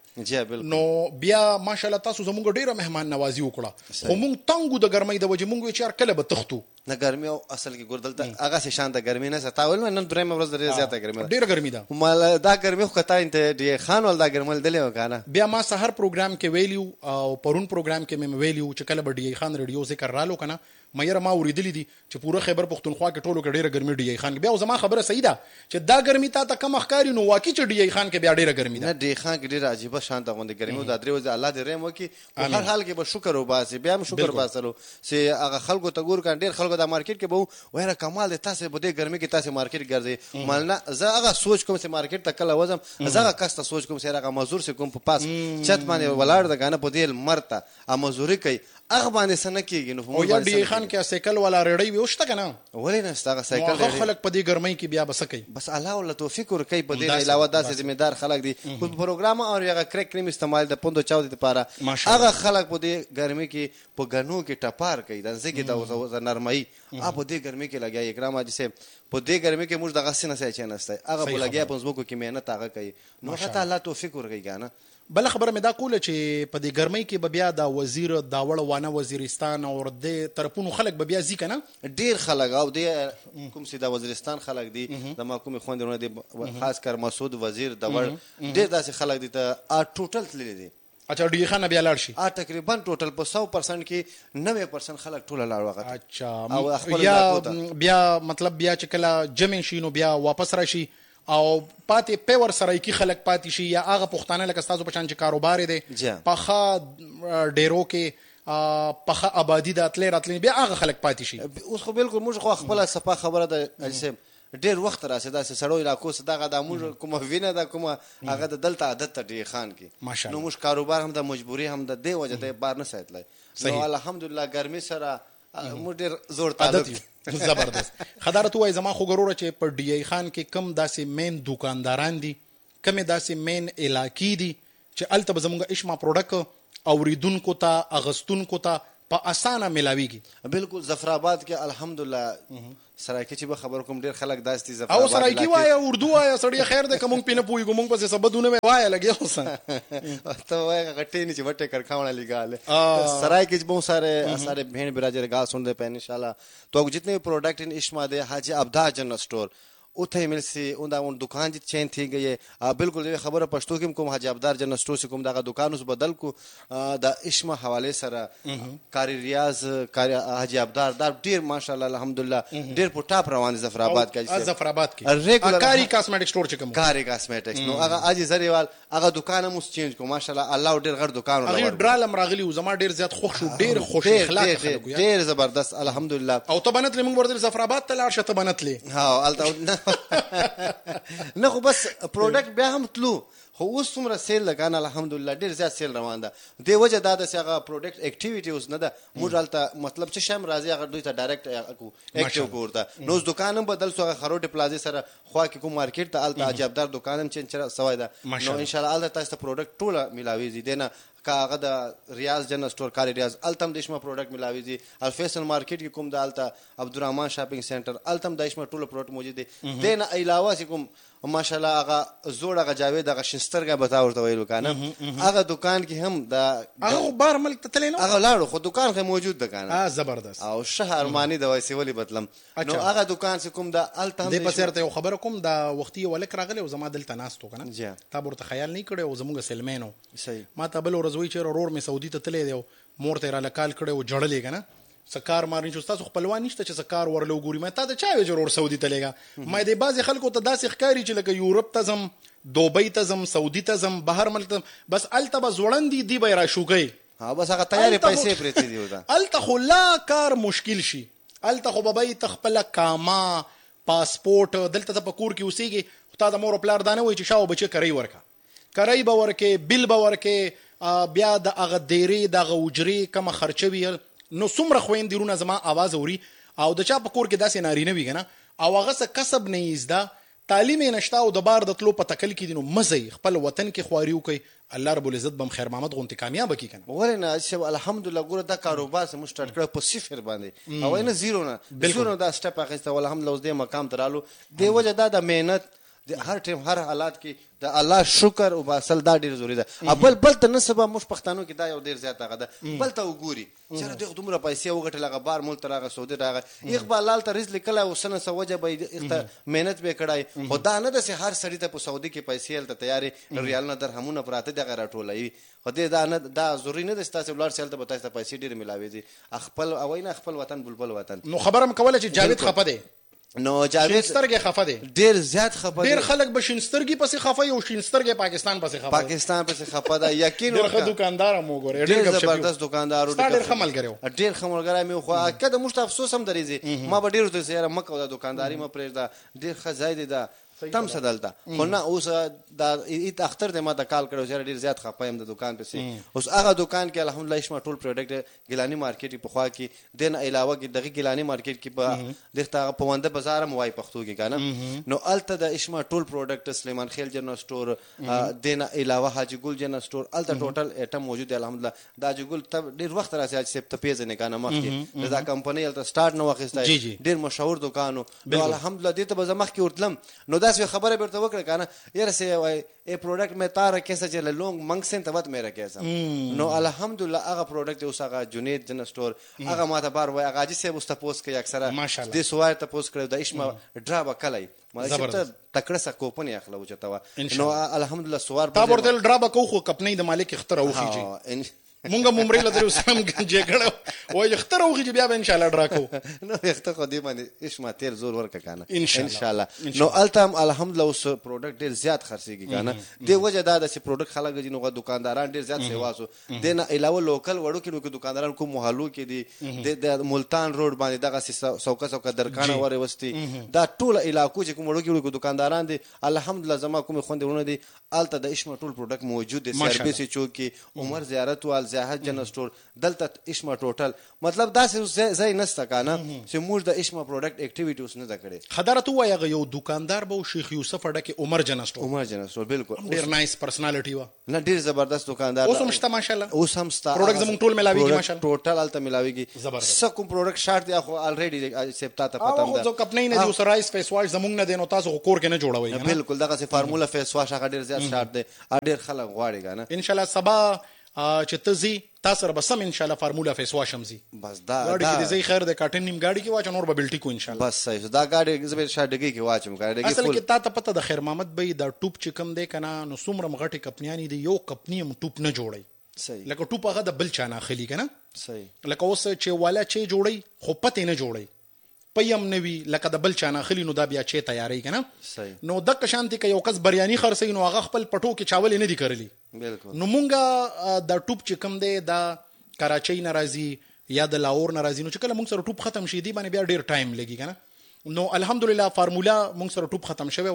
نو بیا ماشاءالله تاسو زموږ ډېره مهمان نوازي وکړه، خو موږ تنګو د ګرمۍ د وجې موږ ویل چې یار کله به تښتو. نه ګرمي او اصل کې ګور دلته هغسې شان د ګرمي نه تا ویل نن درېیمه ورځ ډېره زیاته ګرمي ده، ډېره ګرمي ده دا ګرمي خو که تا ډي خان ول دا ګرمي لیدلې وه که نه. بیا ما سهار پروګرام کې ویلي او پرون پروګرام کې مې ویلي چې کله به ډي خان ریډیو ذکر رالو که نه مېره ما اورېدلي دي چې پوره خیبر پښتونخوا کې ټولو کې ډېره ګرمي ډي خان کې، بیا زما خبره صحیح ده چې دا ګرمي تا ته کم ښکاري نو واقعي چې ډي خان کې بیا ډېره ګرمي ده. نه ډي خان کې ډېره عجیبه شانته غوندې ګرمي وه، دا 3 ورځې الله دې رحم وکړي، په هر حال کې به شکر وباسي، بیا هم شکر باسلو چې هغه خلکو ته ګور کړه ډېر خلکو دا مارکیټ کې به وایره کمال دی تاسې په دې ګرمي کې تاسې مارکیټ ګرځئ، مال نه زه هغه سوچ کوم چې مارکیټ ته کله وځم زه هغه کس ته سوچ کوم چې هغه مزدور چې کوم په پاس چت باندې ولاړ ده که نه په دې لمر ته مزدوري کوي هغه باندې څه نه کېږي. نو او یا ډي خان کې سایکل والا ریډۍ وي اوس شته که نه؟ ولې نه شته هغه سایکل هغه خلک په دې ګرمۍ کې بیا به څه کوي؟ بس الله ورله توفیق ورکوي، په دې علاوه داسې ذمهدار خلک دي خو په پروګرام او هغه کرک کریم استعمال د پوندو چاودې دپاره هغه خلک په دې ګرمۍ کې په ګنو کې ټپار کوي د ځمکې ته نرمۍ په دې ګرمۍ کې لګیا اکرام حاجي صاحب په دې ګرمۍ کې موږ دغسې نه سای چینستی هغه په لګیا په ځمکو کې محنت هغه کوي، نو هغه ته الله توفیق ورکوي که نه. بله خبره مې دا کوله چې په دې ګرمۍ کې به بیا د وزیر داوړ وانه وزیرستان او د طرفونو خلک به بیا ځي که نه؟ ډېر خلک او د کوم چې د وزیرستان خلک دي زما کومې خویندې ورونه دي خاص کر مسعود وزیر داوړ ډېر داسې خلک دي ته ټوټل تللي دي. اچھا ډي خان بیا لاړ شي تقریبا ټوټل په 100% کې 90% خلک ټوله لاړ وغه. اچھا یا بیا مطلب بیا چې کله جمع شي نو بیا واپس راشي او پاتې پیور سرایکی خلک پاتې شي یا هغه پښتانه لکه ستاسو په شان چې کاروبار دی پخه ډیرو کې پخه آبادي د اتلې راتلې بیا هغه خلک پاتې شي. اوس خو بالکل موږ خو خپله صفا خبره ده حاجي صاحب ډېر وخت راسي داسې سړو علاقو څخه دغه د موږ کومه وینه ده کومه هغه د دلته عادت ته ډېر خان کې نو موږ کاروبار هم د مجبوري هم د دې وجه ته بار نه ساتلی نو الحمدلله ګرمي سره موږ ډېر زور تعلق زبردست خدارت وای زما خو ګروره چې په ډی ای خان کې کم داسې مین دکانداران دي کم داسې مین علاقې دي چې الته به زموږ اشما پروډکټ اوریدونکو ته اغستونکو ته په اسانه ملاویږي بالکل ظفرآباد کې الحمدلله سرایکی چې به خبر کوم ډیر خلک داسې ظفرآباد او سرایکی وای اردو وای سړی خیر ده کوم پینه پوي کوم په څه بدونه وای لګي اوسه تو وای غټې نه چې وټه کرخاونه لګاله سرایکی چې बहुत सारे बहन बिरादर गा सुन दे पे इंशाल्लाह तो जितने भी प्रोडक्ट इन इश्मा दे हाजी अब्दा जनरल स्टोर उथे मिल सी उन दुकान जी चेंज थी गई है बिल्कुल जो खबर पश्तो कि कोम हाजी अब्दार जनरल स्टोर से कोम दागा दुकान उस बदल को द इश्मा हवाले सरा कारी रियाज कारी हाजी अब्दार दा ढेर माशाल्लाह अल्हम्दुलिल्लाह ढेर पुटाप रवान जफराबाद का जफराबाद की कारी कॉस्मेटिक स्टोर चकम कारी कॉस्मेटिक्स नो अगा आज जरीवाल अगा दुकान मुस चेंज को माशाल्लाह अल्लाह ढेर घर दुकान अगर ड्राल मरागली जमा ढेर ज्यादा खुश ढेर खुश اخلاق ढेर जबरदस्त अल्हम्दुलिल्लाह او तबनत ले मंग ورته जफराबाद تلار شته بنت ले ها التا نه خو بس پروډکټ بیا هم تلو خو اوس څومره سیل لګان الحمدلله ډیر زیات سیل روان ده دی وجه دا د هغه پروډکټ اکټیویټي اوس نه ده موږ الته مطلب چې شام راځي هغه دوی ته ډایرکټ اکټیو کوړه نو دکان هم بدل سو خروټ پلازا سره خوا کې کوم مارکیټ ته الته عجبدار دکان هم چنچره سوای ده نو ان شاء الله الته تاسو پروډکټ ټوله ملاوي دي نه کاغه د ریاض جنرل سٹور کاری ریاض التم دشمه پروډکټ ملاوي دي الفیصل مارکیټ کې کوم د الته عبدالرحمن شاپینګ سنټر التم دشمه ټوله پروډکټ موجود دي دنه علاوه کوم ماشاءالله هغه زوړ هغه جاوید هغه شنسترګه بتا ورته ویلو کنه هغه دکان کې هم د هغه بار ملک ته تلینو هغه لاړو خو دکان کې موجود ده کنه زبردست او شهر مانی د وایسي ولی بدلم نو هغه دکان چې کوم د الته د پسرته یو خبر کوم د وختي ولک راغله او زما دلته ناستو کنه تا ورته خیال نه کړو او زموږ سلمانو صحیح ما ته بل ورځوي چې رور می سعودي ته تللی دی مور ته را لکال کړو او جړلې کنه سکار مارین چې تاسو خپلوان نشته چې سکار ورلو ګوري ما ته دا چا وی ضرور سعودي ته لګا ما دې بعض خلکو ته داسې ښکاری چې لکه یورپ ته زم دوبۍ ته زم سعودي ته زم بهر ملک بس الته بس وړاندې دی به را شوګي ها بس هغه تیاری پیسې پرې دي ودا الته خو لا کار مشکل شي الته خو بابای تخپل کاما پاسپورت دلته ته پکور کې اوسېږي تا د مور پلار دانه وای چې شاو بچي کوي ورکا کوي به ورکه بل به ورکه بیا د اغه دیری د غوجري کم خرچوي نو څومره خويندرونه زما आवाज اوري او د چا په کور کې داسې نارینه وي کنه او هغه څه کسب نه یزدا تعلیم نشتا او د بار د تلو په تکل کې دینو مزه خپل وطن کې خواریو کوي الله رب العزت بم خیر محمد غونتی کامیاب کی کنه ولنه چې الحمدلله ګوره دا کاروبار سم سٹارټ کړ په صفر باندې او نه زیرو نه زیرو دا سټپ اخیسته الحمدلله اوس دې مقام ترالو دی وجه دا د مهنت هر ټیم هر حالات کې د الله شکر او باصل دا ډیر ضروری ده بل ته نسبه مش پښتنو کې دا یو ډیر زیات هغه ده بل ته وګوري چې د دومره پیسې وګټل هغه بار مول تر هغه سعودي راغی اقبال لال ته رزق کله او سنه سوجه به مهنت به کړای خو دا نه د هر سړی ته په سعودي کې پیسې ته تیاری ریال نه درهمونه پراته دغه راټولای خو دې دا نه دا ضروری نه د تاسو بلار سیل ته به تاسو پیسې ډیر ملاوي دي خپل او نه خپل وطن بلبل وطن نو خبرم کوله چې جاوید خپه دی نو جاوید شینسترګه خفه دي ډیر زیات خفه دي ډیر خلک به شینسترګي پسې خفه یو شینسترګه پاکستان پسې خفه پاکستان پسې خفه ده یقین ورکړه دکاندار مو ګوره ډیر زبردست دکاندار ډیر خمل کړو ډیر خمل غره مې خو کده مشت افسوس هم درېږي ما به ډیر ته سره مکه د دکانداري ما پرېږده ډیر خزای دي دا تم سدلتا خو نه اوس دا ایت اختر ته ما ته کال کړو چې ډیر زیات خپایم د دکان پسې اوس هغه دکان کې الحمدلله شما ټول پروډکټ ګلانی مارکیټ په خوا کې دین علاوه کې دغه ګلانی مارکیټ کې په دغه پونده بازار هم وای پختو کې کنه نو الته د اشما ټول پروډکټ سلیمان خیل جنرال سٹور دین علاوه حاجی ګل جنرال سٹور الته ټوټل ایټم موجود الحمدلله دا حاجی ګل ته ډیر وخت راځي چې سپ ته پیژنې کنه مخکې دا کمپنی الته سٹارټ نو وخت ډیر مشهور دکانو الحمدلله دې ته به مخکې ورتلم نو دا خبره برته وکړه کنه یاره سه وای ای پروډکټ میں تار کیسا چل لونگ منگسن تبت میرا کیسا نو الحمدلله هغه پروډکټ اوس هغه جنید جن سٹور هغه ماته بار وای هغه چې بوسته پوس کوي اکثره د سوای ته پوس کړو د اشما ډرا وکلای مله چې تکړه سا کوپن اخلو چتا نو الحمدلله سوار تا ورته ډرا وکاو خو کپنی د مالک اختر او خيږي مونږه ممرې له درو سم جګړه وای اختر اوږي بیا به ان شاء الله ډراکو نو اختر خو دې باندې اسما تیر زور ورکا کنه ان شاء الله. نو التم الحمدلله اوس پروډکټ ډیر زیات خرڅيږي کنه د وجه دا د پروډکټ خلک جنو دکانداران ډیر زیات سیواسو دنه علاوه لوکل وړو کې دکانداران کوم محلو کې دي د ملتان روډ باندې دغه سوکا درکانه ور وستي دا ټول علاقو چې کوم وړو کې دکانداران دي الحمدلله زما کوم خوندونه دي الته د اشما ټول پروډکټ موجود دي سرویس چوکي عمر زیارت وال زاهد جن سٹور دلته اشما ټوټل مطلب دا ځای نسته کنه چې موږ د اشما پروډکټ اکټیویټیز نه کړې خدارت وایغه یو دکاندار به شیخ یوسف اډکه عمر جن سٹور بالکل ډیر نایس پرسنالټي و نه ډیر زبردست دکاندار اوس هم شته ماشاءالله اوس هم شته پروډکټ زموږ ټول ملاويږي ماشاءالله ټوټل الته ملاويږي سکه پروډکټ شارټ دی خو الریډي سپتا ته پته ده او کپنی نه دی سرایس فیس واش زموږ نه دینو تاسو کور کې نه جوړوي بالکل دغه سي فارمولا فیس واش هغه ډیر زیات شارټ دی ډیر خلک غواړي کنه ان شاء الله سبا چې تزي تاسو رب سم ان شاء الله فارمولا فیس واش هم زی بس دا غاډي کې زی خیر د کاټن نیم غاډي کې واچ نور به بلټي کو ان شاء الله بس صحیح دا غاډي زبر شاډګي کې واچم غاډي اصل کې تا ته پته د خیر محمد بھائی دا ټوپ چې کم دی کنه نو سومره مغټي کپنیانی دی یو کپنی هم ټوپ نه جوړي صحیح لکه ټوپ هغه د بل چانه خلی کنه صحیح لکه اوس چې والا چې جوړي خو پته نه جوړي پیم نوی لکه د بل چانه خلی نو دا بیا چې تیاری کنه صحیح نو د کشانتي کې یو کس بریانی خرڅي نو هغه خپل پټو کې چاول نه دی کړلی بالکل نو مونږه د ټوپ چې کم دی دا کراچۍ ناراضي یا د لاهور ناراضي نو چې کله مونږ سره ټوپ ختم شي دی باندې بیا ډیر ټایم لګي کنه نو الحمدلله فارمولا مونږ سره ټوپ ختم شوی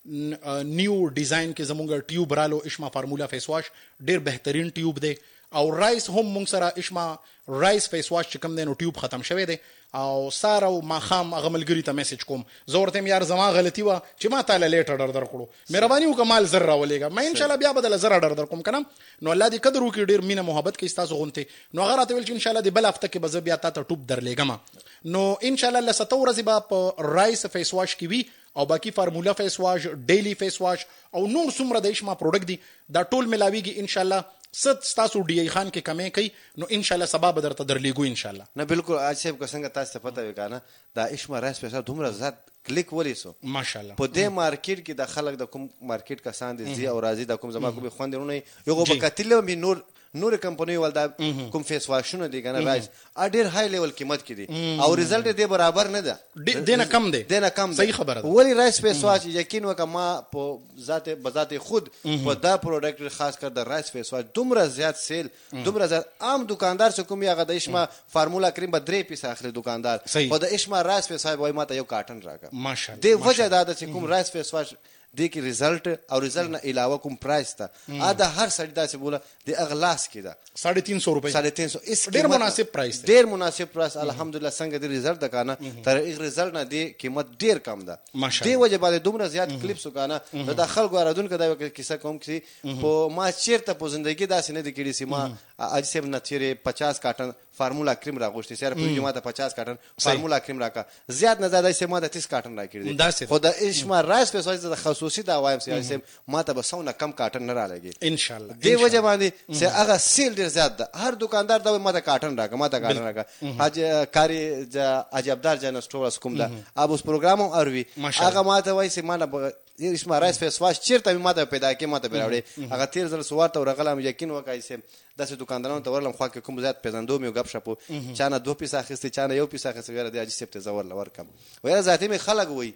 نیو ډیزاین کې زمونږ ټیوب رالو اشما فارمولا فیس واش ډیر بهترین ټیوب دی او رایس هم مونږ سره اشما رایس فیس واش چې کم دی نو ټیوب ختم شوی دی او ساره او ماخام هغه ملګری ته میسج کوم زورته یار زما غلطي و چې ما تعالی لیټ اډر درکړو مهرباني وکمال زر راولېګا ما ان شاء الله بیا بدل زر اډر در کوم کنه نو الله دې قدر وکړي ډیر مینه محبت کې تاسو غونته نو هغه راته ویل چې ان شاء الله دې بل هفته کې به بیا تاسو ټوپ درلېګم نو ان شاء الله لسته ورځې به په رایس فیس واش کې وي او باقی فارمولا فیس واش ډیلی فیس واش او نور څومره د اشما پروډکټ دي دا ټول ملاويږي ان شاء الله ست تاسو ډي ای خان کې کمې کوي نو ان شاء الله سبب درته درلېګو ان شاء الله نه بالکل اچھا کو څنګه تاسو پته وکانه دا اشما رایس پیسه دومره زیات کلیک ولیسو ماشاءالله په دې مارکیټ کې د خلک د کوم مارکیټ کسان دي زی او راضي د کوم زما کوم خوندونه یو بکتل به نور کمپنی ولدا کوم فیس واشونه دي کنه راځ اډیر های لیول قیمت کې دي او رزلټ دې برابر نه ده دینه کم دی صحیح خبره ده ولی رایس فیس واش یقین وکما په ذات خود په دا پروډکټ خاص کر د رایس فیس واش دومره زیات سیل دومره زیات عام دکاندار څخه کوم یغه د اشما فارمولا کریم به 3 پیسه اخلي دکاندار په د اشما رایس فیس واش وای ماته یو کارټن راکا ماشاءالله د وجه دا چې کوم رایس فیس واش د کی رزلټ او رزلټ نه علاوه کوم پرایس ته ادا هر سړی دا چې بوله د اغلاس کې دا 350 روپے 350 اس ډیر مناسب پرایس ډیر مناسب پرایس الحمدلله څنګه د رزلټ د کنه تر اغ رزلټ نه دی قیمت ډیر کم ده دی وجه باندې دومره زیات کلیپس وکانه د خلکو اردن کدا یو کیسه کوم چې په ما چیرته په ژوندۍ داسې نه دی کړي چې ما اج سیب نه چیرې 50 کارټن فارمولا کریم راغوشتي سره په جمعه ته 50 کارټن فارمولا کریم راکا زیات نه زیاده سه ما د 30 کارټن راکړي خو د اشما رایس په سوځي د خصوصي دا وایم سه ما ته بسونه کم کارټن نه را لګي ان شاء الله دی وجه باندې سه هغه سیل ډیر زیات ده هر دکاندار دا ما ته کارټن راکا ما ته کارټن راکا حاج کاری عجبدار جن سٹور کوم دا اب اوس پروګرام اوروي هغه ما ته وای سه ما نه اسما رایس فیس واش چیرته ما ته پیدا کې ما ته پیراوړي هغه تیر زل سوار ته ورغلم یقین وکای سه داسې دکاندارانو ته ورلم خو کې کوم زیات پیژندو مې غب شپو چانه 2 پیسه اخیستي چانه 1 پیسه اخیستي ور دی اجي سپته زور لور کم وای ذاتي می خلق وای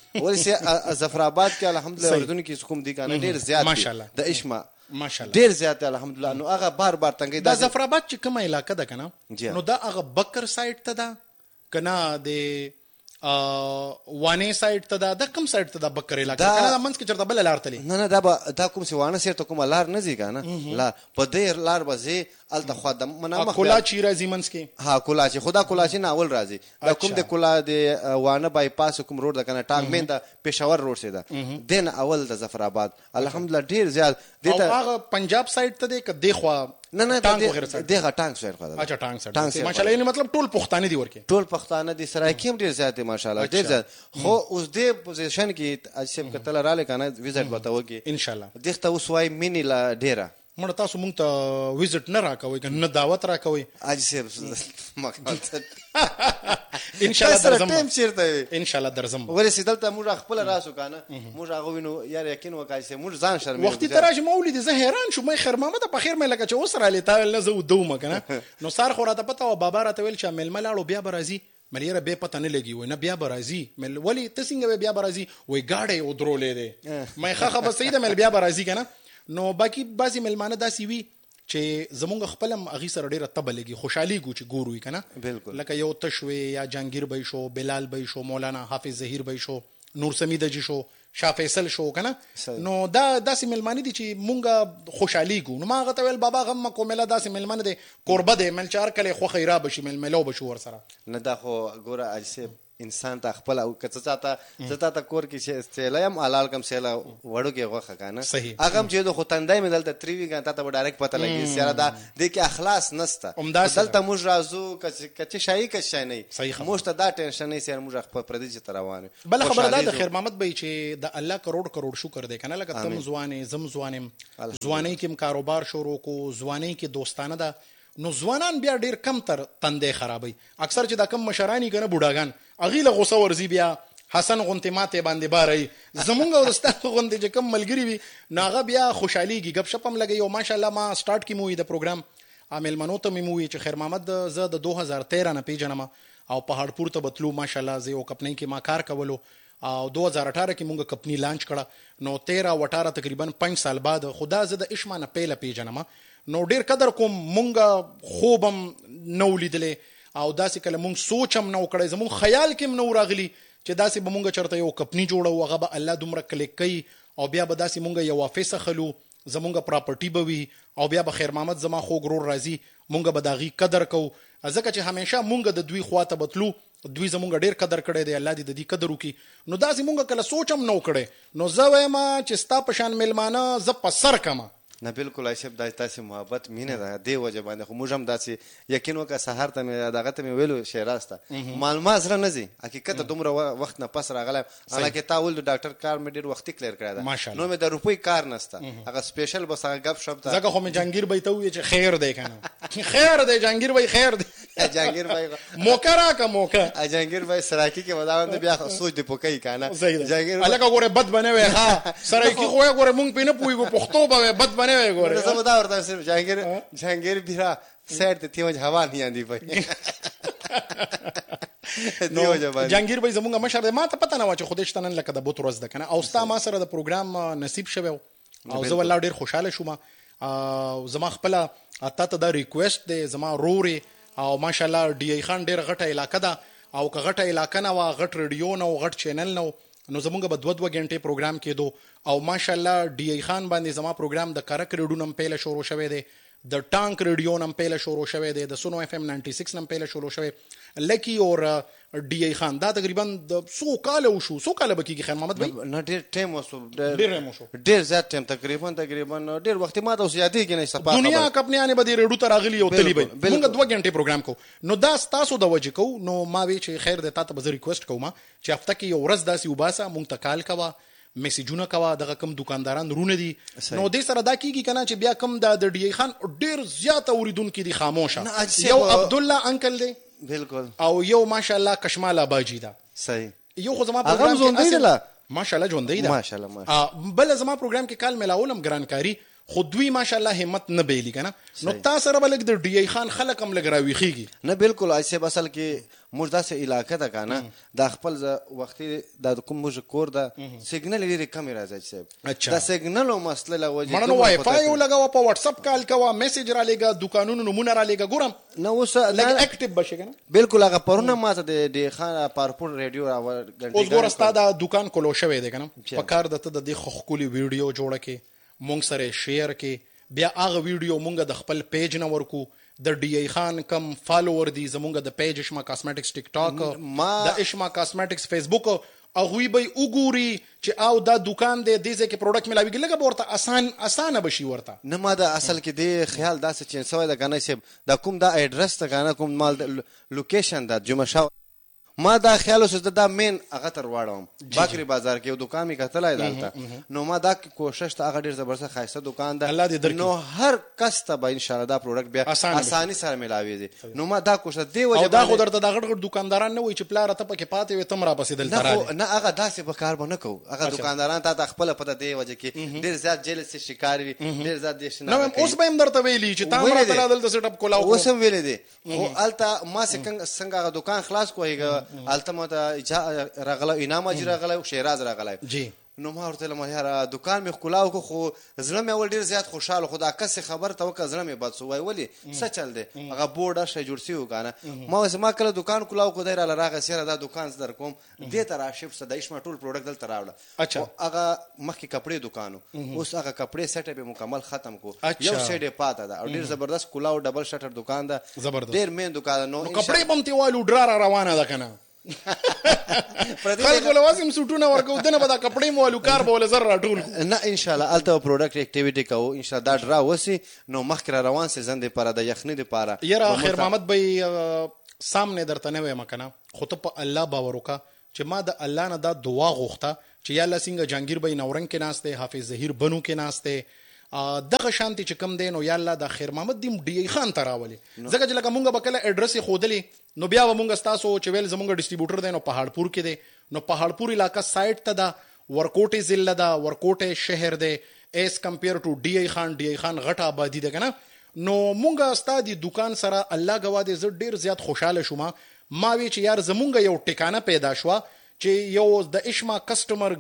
ولسه ظفرآباد کې الحمدلله اردن کې کوم دي کنه ډیر زیات ماشاءالله د اشما ماشاءالله ډیر زیات الحمدلله نو هغه بار تنګي د ظفرآباد چې کومه علاقه ده کنه نو دا هغه بکر سایت ته ده کنه د وانه سایت ته دا کوم سایت ته دا بکر علاقه کنه دا منځ کې چرته بل لار تلی نه دا کوم سی وانه سیټ کوم لار نه زی کنه لا په دې لار بځي الته خدام منامه کولا چی راځي منځ کې ها کولا چی خدا کولا چی نه اول راځي دا کوم د کولا د وانه بای پاس کوم روډ د کنه ټانګ مین د پېښور روډ سي دا دین اول د ظفرآباد الحمدلله ډیر زیات دته هغه پنجاب سایت ته د کدی خو نه دغه ټانګ سایت خو اچھا ټانګ سایت ماشاءالله یعنی مطلب ټول پښتانه دي ورکه ټول پښتانه دي سرایکیم ډیر زیات ماشاءالله ډیر زیات خو اوس دې پوزیشن کې اجسب کتل را لکنه وزټ بتاو کې ان شاء الله دغه اوس وای مینی لا ډیره مړه تاسو مونږ ته وزټ نه راکوئ که نه دعوت راکوئ حاجي صاحب مقاله ان شاء الله درځم ټیم چیرته وي ان شاء الله درځم ولې سیدلته موږ خپل راسو کنه موږ هغه وینو یار یقین وکړئ چې موږ ځان شرمېږو وختي تراش مولید زه حیران شوم خیر محمد په خیر مې لکه چې اوس را لیتا نه زه ودوم کنه نو سار خو راته پته او بابا راته ویل چې ململ اړو بیا برازي مليره به پته نه لګي وای نه بیا برازي مل ولی تسنګ بیا برازي وای گاډي او درولې ده مې خخه به سیده مل بیا برازي کنه نو باقي بازي ملمانه داسي وی چې زمونږ خپلم اغي سره ډیره تبه لګي خوشحالي ګو چې ګوروي کنه لکه یو تشوي یا جهانگیر بای شو بلال بای شو مولانا حافظ ظهیر بای شو نور سمید جی شو شاه فیصل شو کنه نو دا داسې ملمانی دي چې مونږه خوشحالي ګو نو ما غته ویل بابا غم کومله داسې ملمنه دي قربه دي ملچار کله خو خیره بشي ململو بشو ور سره نه دا خو ګوره اجسه انسان ته خپل او کڅ چاته کور کې چې سیلایم حلال کم سیلا وړو کې غوخه کنه هغه چې د خدای مې دلته تریوی غان ته ډایرکټ پته لګي سیاره دا د کې اخلاص نسته دلته موږ رازو کچ شای کچ شای نه موږ ته دا ټینشن نه سیاره موږ خپل پردي چې روانه بل خبره ده خیر محمد بای چې د الله کروڑ شکر دی کنه لکه تم ځواني زم ځوانم ځواني کې کاروبار شروع کو ځواني کې دوستانه ده نو ځوانان بیا ډیر کم تر تندې خرابوي اکثر چې دا کم مشرانی کنه بوډاګان اغیله غوسه ورزي بیا حسن غونته ماته باندې باري زمونږ ورستاسو غونته چې کم ملګری وي ناغه بیا خوشحاليږي غب شپم لګي او ماشاءالله ما سٹارټ کی موي د پروګرام عامل منوته می موي چې خیر محمد ز د 2013 نه پیژنم او پهاړپور ته بتلو ماشاءالله زه او کپنۍ کې ما کار کولو او 2018 کې مونږ کپنی لانچ کړه نو 13 و 18 تقریبا 5 سال بعد خدا زه د اشمانه پیله پیژنم نو ډیر قدر کوم مونږه خوبم نو لیدلې او داسې کله مونږ سوچم نو کړی زمون خیال کې نو راغلی چې داسې به مونږ چرته یو کپنی جوړو هغه به الله دومره کلیک کوي او بیا به داسې مونږ یو افیسه خلو زمونږ پراپرټي به وي او بیا به خیر محمد زما خو ګرور راځي مونږ به داغي قدر کو ځکه چې همیشه مونږ د دوی خواته بتلو دوی زمونږ ډیر قدر کړی دی الله دې د دې قدر وکي نو داسې مونږ کله سوچم نو کړی نو زه وایم چې ستا پشان ملمانه ز په سر کما نه بالکل ایشب د تاسو محبت مینه ده دی وجه باندې خو موږ هم داسې یقین وکړه سحر ته مې دغه ته مې ویلو شیراسته معلومات سره نه زی حقیقت دومره وخت نه پس راغله حالکه تاول د ډاکټر کار مې ډیر وخت کلیر کړی دا نو مې د روپۍ کار نسته هغه سپیشل بس هغه غب شپ ته زګه خو مې جهانگیر بای ته وی چې خیر دی کنه خیر دی جهانگیر بای خیر دی جهانگیر بای موقع را کا موقع جهانگیر بای سراکی کې وداوند بیا سوچ دی پوکای کنه جهانگیر الګه ګوره بد بنوي ها سراکی خو ګوره مونږ پینې پویګو پښتو به بد بنوي ګوره زه دا ورته صرف جهانگیر بیره سایت ته تیوج هوا نه اندی پي نو جهانگیر بای زمونږ مشر دی ما ته پته نه و چې خودی شتنن لکه د بوت ورځ ده کنه او ستا ما سره د پروګرام نصیب شوه او زه والله ډیر خوشاله شوم زما خپل اته ته دا ریکوست دی زما روري او ماشاءالله ډی ای خان ډیر غټه علاقه ده او که غټه علاقه نه وا غټ ریډیو نه او غټ چینل نه نو زمونږ به 2 غنټې پروګرام کېدو او ماشاءالله ډی ای خان باندې زما پروګرام د کرک ریډیو نم پیله شروع شوه دی د ټانک ریډیو نم پیله شروع شوه دی د سونو اف ام 96 نم پیله شروع شوه لکی اور ډی ای خان دا تقریبا د 100 کال وشو 100 کال بکیږي خیر محمد بھائی نه ډیر ټیم وسو ډیر زیات ټیم تقریبا ډیر وخت ما د زیاتې کې نه صفه دنیا کپنی انه بده ریډیو ته راغلی او تلی به موږ 2 غنټې پروګرام کو نو دا تاسو د وجه کو نو ما وی چې خیر د تاسو به ریکوست کوم چې هفته کې یو ورځ داسي وباسه مونږ ته کال کوا میسیجونه کوا دغه کم دکانداران رونه دي نو دې سره دا کیږي کنه چې بیا کم د ډی ای خان ډیر زیات اوریدونکو دي خاموشه یو عبد الله انکل دی بالکل او یو ماشاءالله کشمال اباجی دا صحیح یو خو زما پروګرام کې اصل ماشاءالله ژوندې ده ماشاءالله بل زما پروګرام کې کال ملاولم ګرانکاری خو دوی ماشاءالله همت نه بیلی کنه نو تاسو سره بلګ د ډی ای خان خلک هم لګراوي خيږي نه بالکل ایسه اصل کې موږ داسې علاقه ده کنه د خپل وختي د کوم موږ کور ده سیګنل لري کم راځي صاحب دا سیګنل او مسله لوجه مړنو وای فای لګاو په واتس اپ کال کوا میسج را لګا دکانونو نمونه را لګا ګورم نو اوس لګ اکټیو بشي کنه بالکل هغه پرونه ماته د خان پارپور ریډیو غنټه اوس ګور استاد دکان کولو شوی دی کنه په کار د خخکولي ویډیو جوړه کې مونږ سره شیر کې بیا هغه ویډیو مونږ د خپل پیج نه ورکو د ډی ای خان کم فالوور دي زمونږ د پیج اشما کاسمیټکس ټیک ټاک د اشما کاسمیټکس فیسبوک او وی به وګوري چې او دا دکان دی دیزه کې پروډکټ ملاويږي لګه ورته اسانه بشي ورته نه ما دا اصل کې دی خیال داسې چې سوې د غنې سیب دا کوم دا اډرس ته غنه کوم مال لوکیشن دا جمعه شاو ما دا خیال اوس دا مین هغه تر واړم باکری بازار کې یو دکان مې کتلای دلته نو ما دا کوشش ته هغه ډیر زبردست خایسته دکان ده نو هر کس ته به ان شاء الله دا پروډکټ بیا اساني سره ملاويږي نو ما دا کوشش دی او دا خو درته دا غټ دکانداران نه وي چې پلار ته پکې پاتې وي تم را پسې دلته راځي نه هغه داسې په کار به نه کوو هغه دکانداران ته خپل پته دی وجه کې ډیر زیات جیلس شکار وي ډیر زیات دې نو اوس به هم درته ویلي چې تاسو راته دلته سیټ اپ کولاو اوس هم ویلې دي خو الته ما څنګه هغه دکان خلاص کویږي الته ما ته راغله انعام اجر راغله شیراز راغله جی نو ما ورته لمه یاره دکان مې ښکلاو کو خو زړه مې اول ډېر زیات خوشحاله خو دا کس خبر ته وکړه زړه مې بد سو وای ولې څه چل دی هغه بورډ شی جوړ شوی وکانه ما کله دکان کلاو کو دی راله راغی سره دا دکان در کوم دې ته راشف څه د ایشما ټول پروډکټ دلته راوړه اچھا هغه مخکې کپړې دکانو اوس هغه کپړې سیټ اپ مکمل ختم کو یو سیډ پاته ده او ډېر زبردست کلاو ډبل شټر دکان ده ډېر مین دکان نو کپړې بم تی والو ډرا روانه ده کنه خلکو لوازم سوټونه ورکو دنه به دا کپړې مو کار به ول زر راټول نه ان شاء الله الته پروډکټ اکټیویټي کوو ان شاء الله دا ډرا وسی نو مخکې روان سیزن دی پر د یخنی دی پاره یاره خیر محمد بھائی سامنے درته نه وایم کنه خو ته په الله باور وکا چې ما د الله نه دا دعا غوښته چې یا الله څنګه جهانگیر بھائی نورنګ کې ناشته حافظ ظهیر بنو کې ناشته دغه شانتي چې کم دین او یا الله د خیر محمد دیم ډی خان تراولي ځکه چې لکه مونږ به کله اډرس خودلی نو بیا مونږ تاسو چې ویل زمونږ ډیسټریبیوټر دی نو پهاړپور کې دی نو پهاړپور علاقہ سایت ته دا ورکوټه ضلع دا ورکوټه شهر دی ایز کمپیر ټو ډی خان غټه آبادی ده کنه نو مونږ استاد دکان سره الله گواه دې زړه ډیر زیات خوشاله شوم ما وی چې یار زمونږ یو ټکانه پیدا شو چې یو د اشما کسٹمر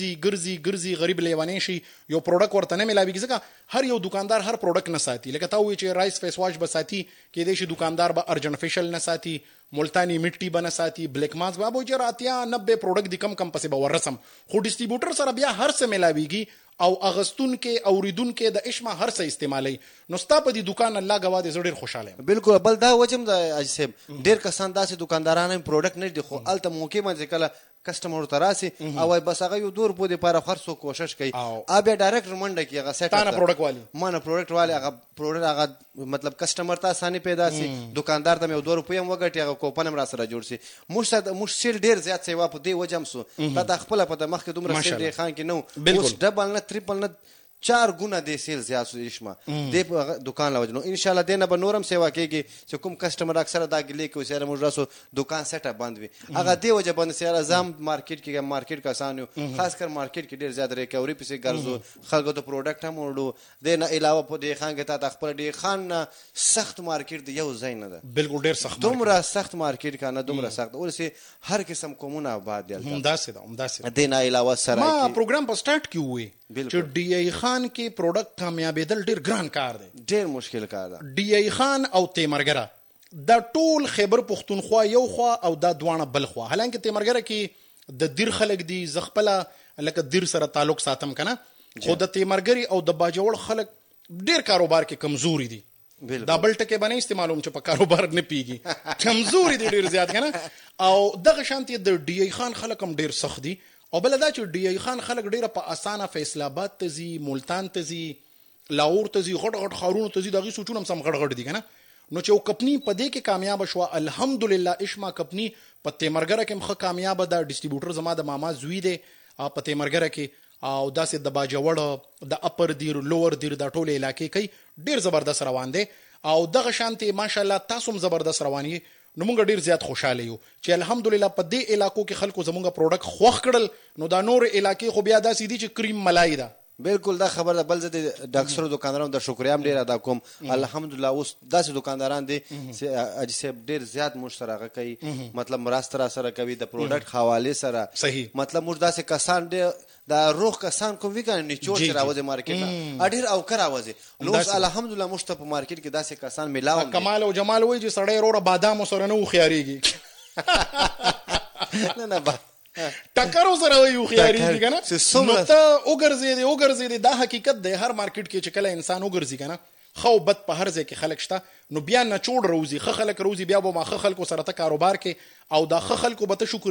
ګرځي غریب لیوانی شي یو پروډکټ ورته نه ملاويږي ځکه هر یو دکاندار هر پروډکټ نه ساتي لکه تا وی چې رایس فیس واش به ساتي کې دې شي دکاندار به ارجن فیشل نه ساتي ملتانی مټي به نه ساتي بلیک ماس به ابو جراتیا 90 پروډکټ د کم پسې به ورسم خو ډیسټریبیوټر سره بیا هر څه ملاويږي او اغستون کې اوریدون کې د اشما هر څه استعمالي نو ستا په دې دکان الله گواه دې زړه خوشاله بالکل بل دا وجم د اجسب ډیر کسان داسې دکاندارانو پروډکټ نه دي خو الته موقع باندې کله کسٹمر تراسي او بس هغه یو دور په دې لپاره خرڅو کوشش کوي ا بیا ډایرکټ منډه کې هغه سیټ تا نه پروډکټ والی مانه پروډکټ والی هغه پروډکټ هغه مطلب کسٹمر ته اساني پیدا سي دکاندار ته یو 2 روپۍ هم وګټي هغه کوپن هم را سره جوړ سي مش سیل ډیر زیات سیوا په دې وجم سو دا خپل په مخ کې دومره سیل دی خان کې نو اوس ډبل نه ټریپل نه 4 ګونه د سیل زیات شو اشما د دکان لوجنو ان شاء الله دینه به نورم سیوا کیږي چې کوم کسٹمر اکثر دا ګلی کوي سره موږ راسو دکان سیټ اپ بند وي هغه دی وجه باندې سره زم مارکیټ کې مارکیټ کسانو خاص کر مارکیټ کې ډیر زیات ریکوري پسې ګرځو خلکو ته پروډکټ هم وړو دینه علاوه په دې خان کې تا خپل دې خان سخت مارکیټ دی یو ځای نه ده بالکل ډیر سخت دومره سخت مارکیټ کنه دومره سخت ورسې هر قسم کومونه آباد دي همداسې دینه علاوه سره ما پروګرام په سٹارټ کې وې چې ډی ای خان کې پروډکټ کامیابیدل ډیر ګران کار دی ډیر مشکل کار دی ډی ای خان او تیمرګره دا ټول خیبر پختونخوا یو خوا او دا دوانه بل خوا حالانکه تیمرګره کې د دیر خلک دي زغپله لکه دیر سره تعلق ساتم کنه خو د تیمرګری او د باجوړ خلک ډیر کاروبار کې کمزوري دي دا بل ټکي باندې استعمالوم چې په کاروبار نه پیږي کمزوري دي ډیر زیات کنه او دغه شانتي د ډی ای خان خلک هم ډیر سخت دي او بل دا چې ډی ای خان خلک ډیره په اسانه فیصل آباد ته زی ملتان ته زی لاهور ته زی غټ خارونو ته زی دغه سوچونه سم غټ دي کنه نو چې کمپنی په دې کې کامیاب شو الحمدلله اشما کمپنی په تیمرګره کې مخه کامیاب ده ډیسټریبیوټر زما د ماما زوی دی په تیمرګره کې او داسې د باجوړ د اپر دیر لوور دیر د ټوله علاقې کې ډیر زبردست روان دي او دغه شانتي ماشاءالله تاسو هم زبردست رواني نو موږ ډیر زیات خوشاله یو چې الحمدلله په دې علاقو کې خلکو زموږه پروډکټ خوښ کړل نو دا نور علاقې خو بیا داسې دي چې کریم ملای ده بالکل دا خبر ده بل زه د اکثرو دکاندارانو د شکریا هم ډیر ادا کوم الحمدلله اوس داسې دکانداران دي چې اجسب ډیر زیات مشترکه کوي مطلب مرسته سره کوي د پروډکټ حواله سره صحیح مطلب موږ داسې کسان ډیر دا روح کسان کوم وی کنه نیچو چې راوځي مارکیټ اډیر او کر راوځي نو الحمدلله مشته په مارکیټ کې داسې کسان ملاو کمال او جمال وای چې سړی وروره بادام سره نه خياريږي نه ټکرو سره یو خياريږي کنه نو ته وګرځي دا حقیقت دی هر مارکیټ کې چې کله انسان وګرځي کنه خو بد په هر ځای کې خلک شته نو بیا نه چوڑ روزي خلک روزي بیا به ما خلکو سره ته کاروبار کې او دا خلکو به ته شکر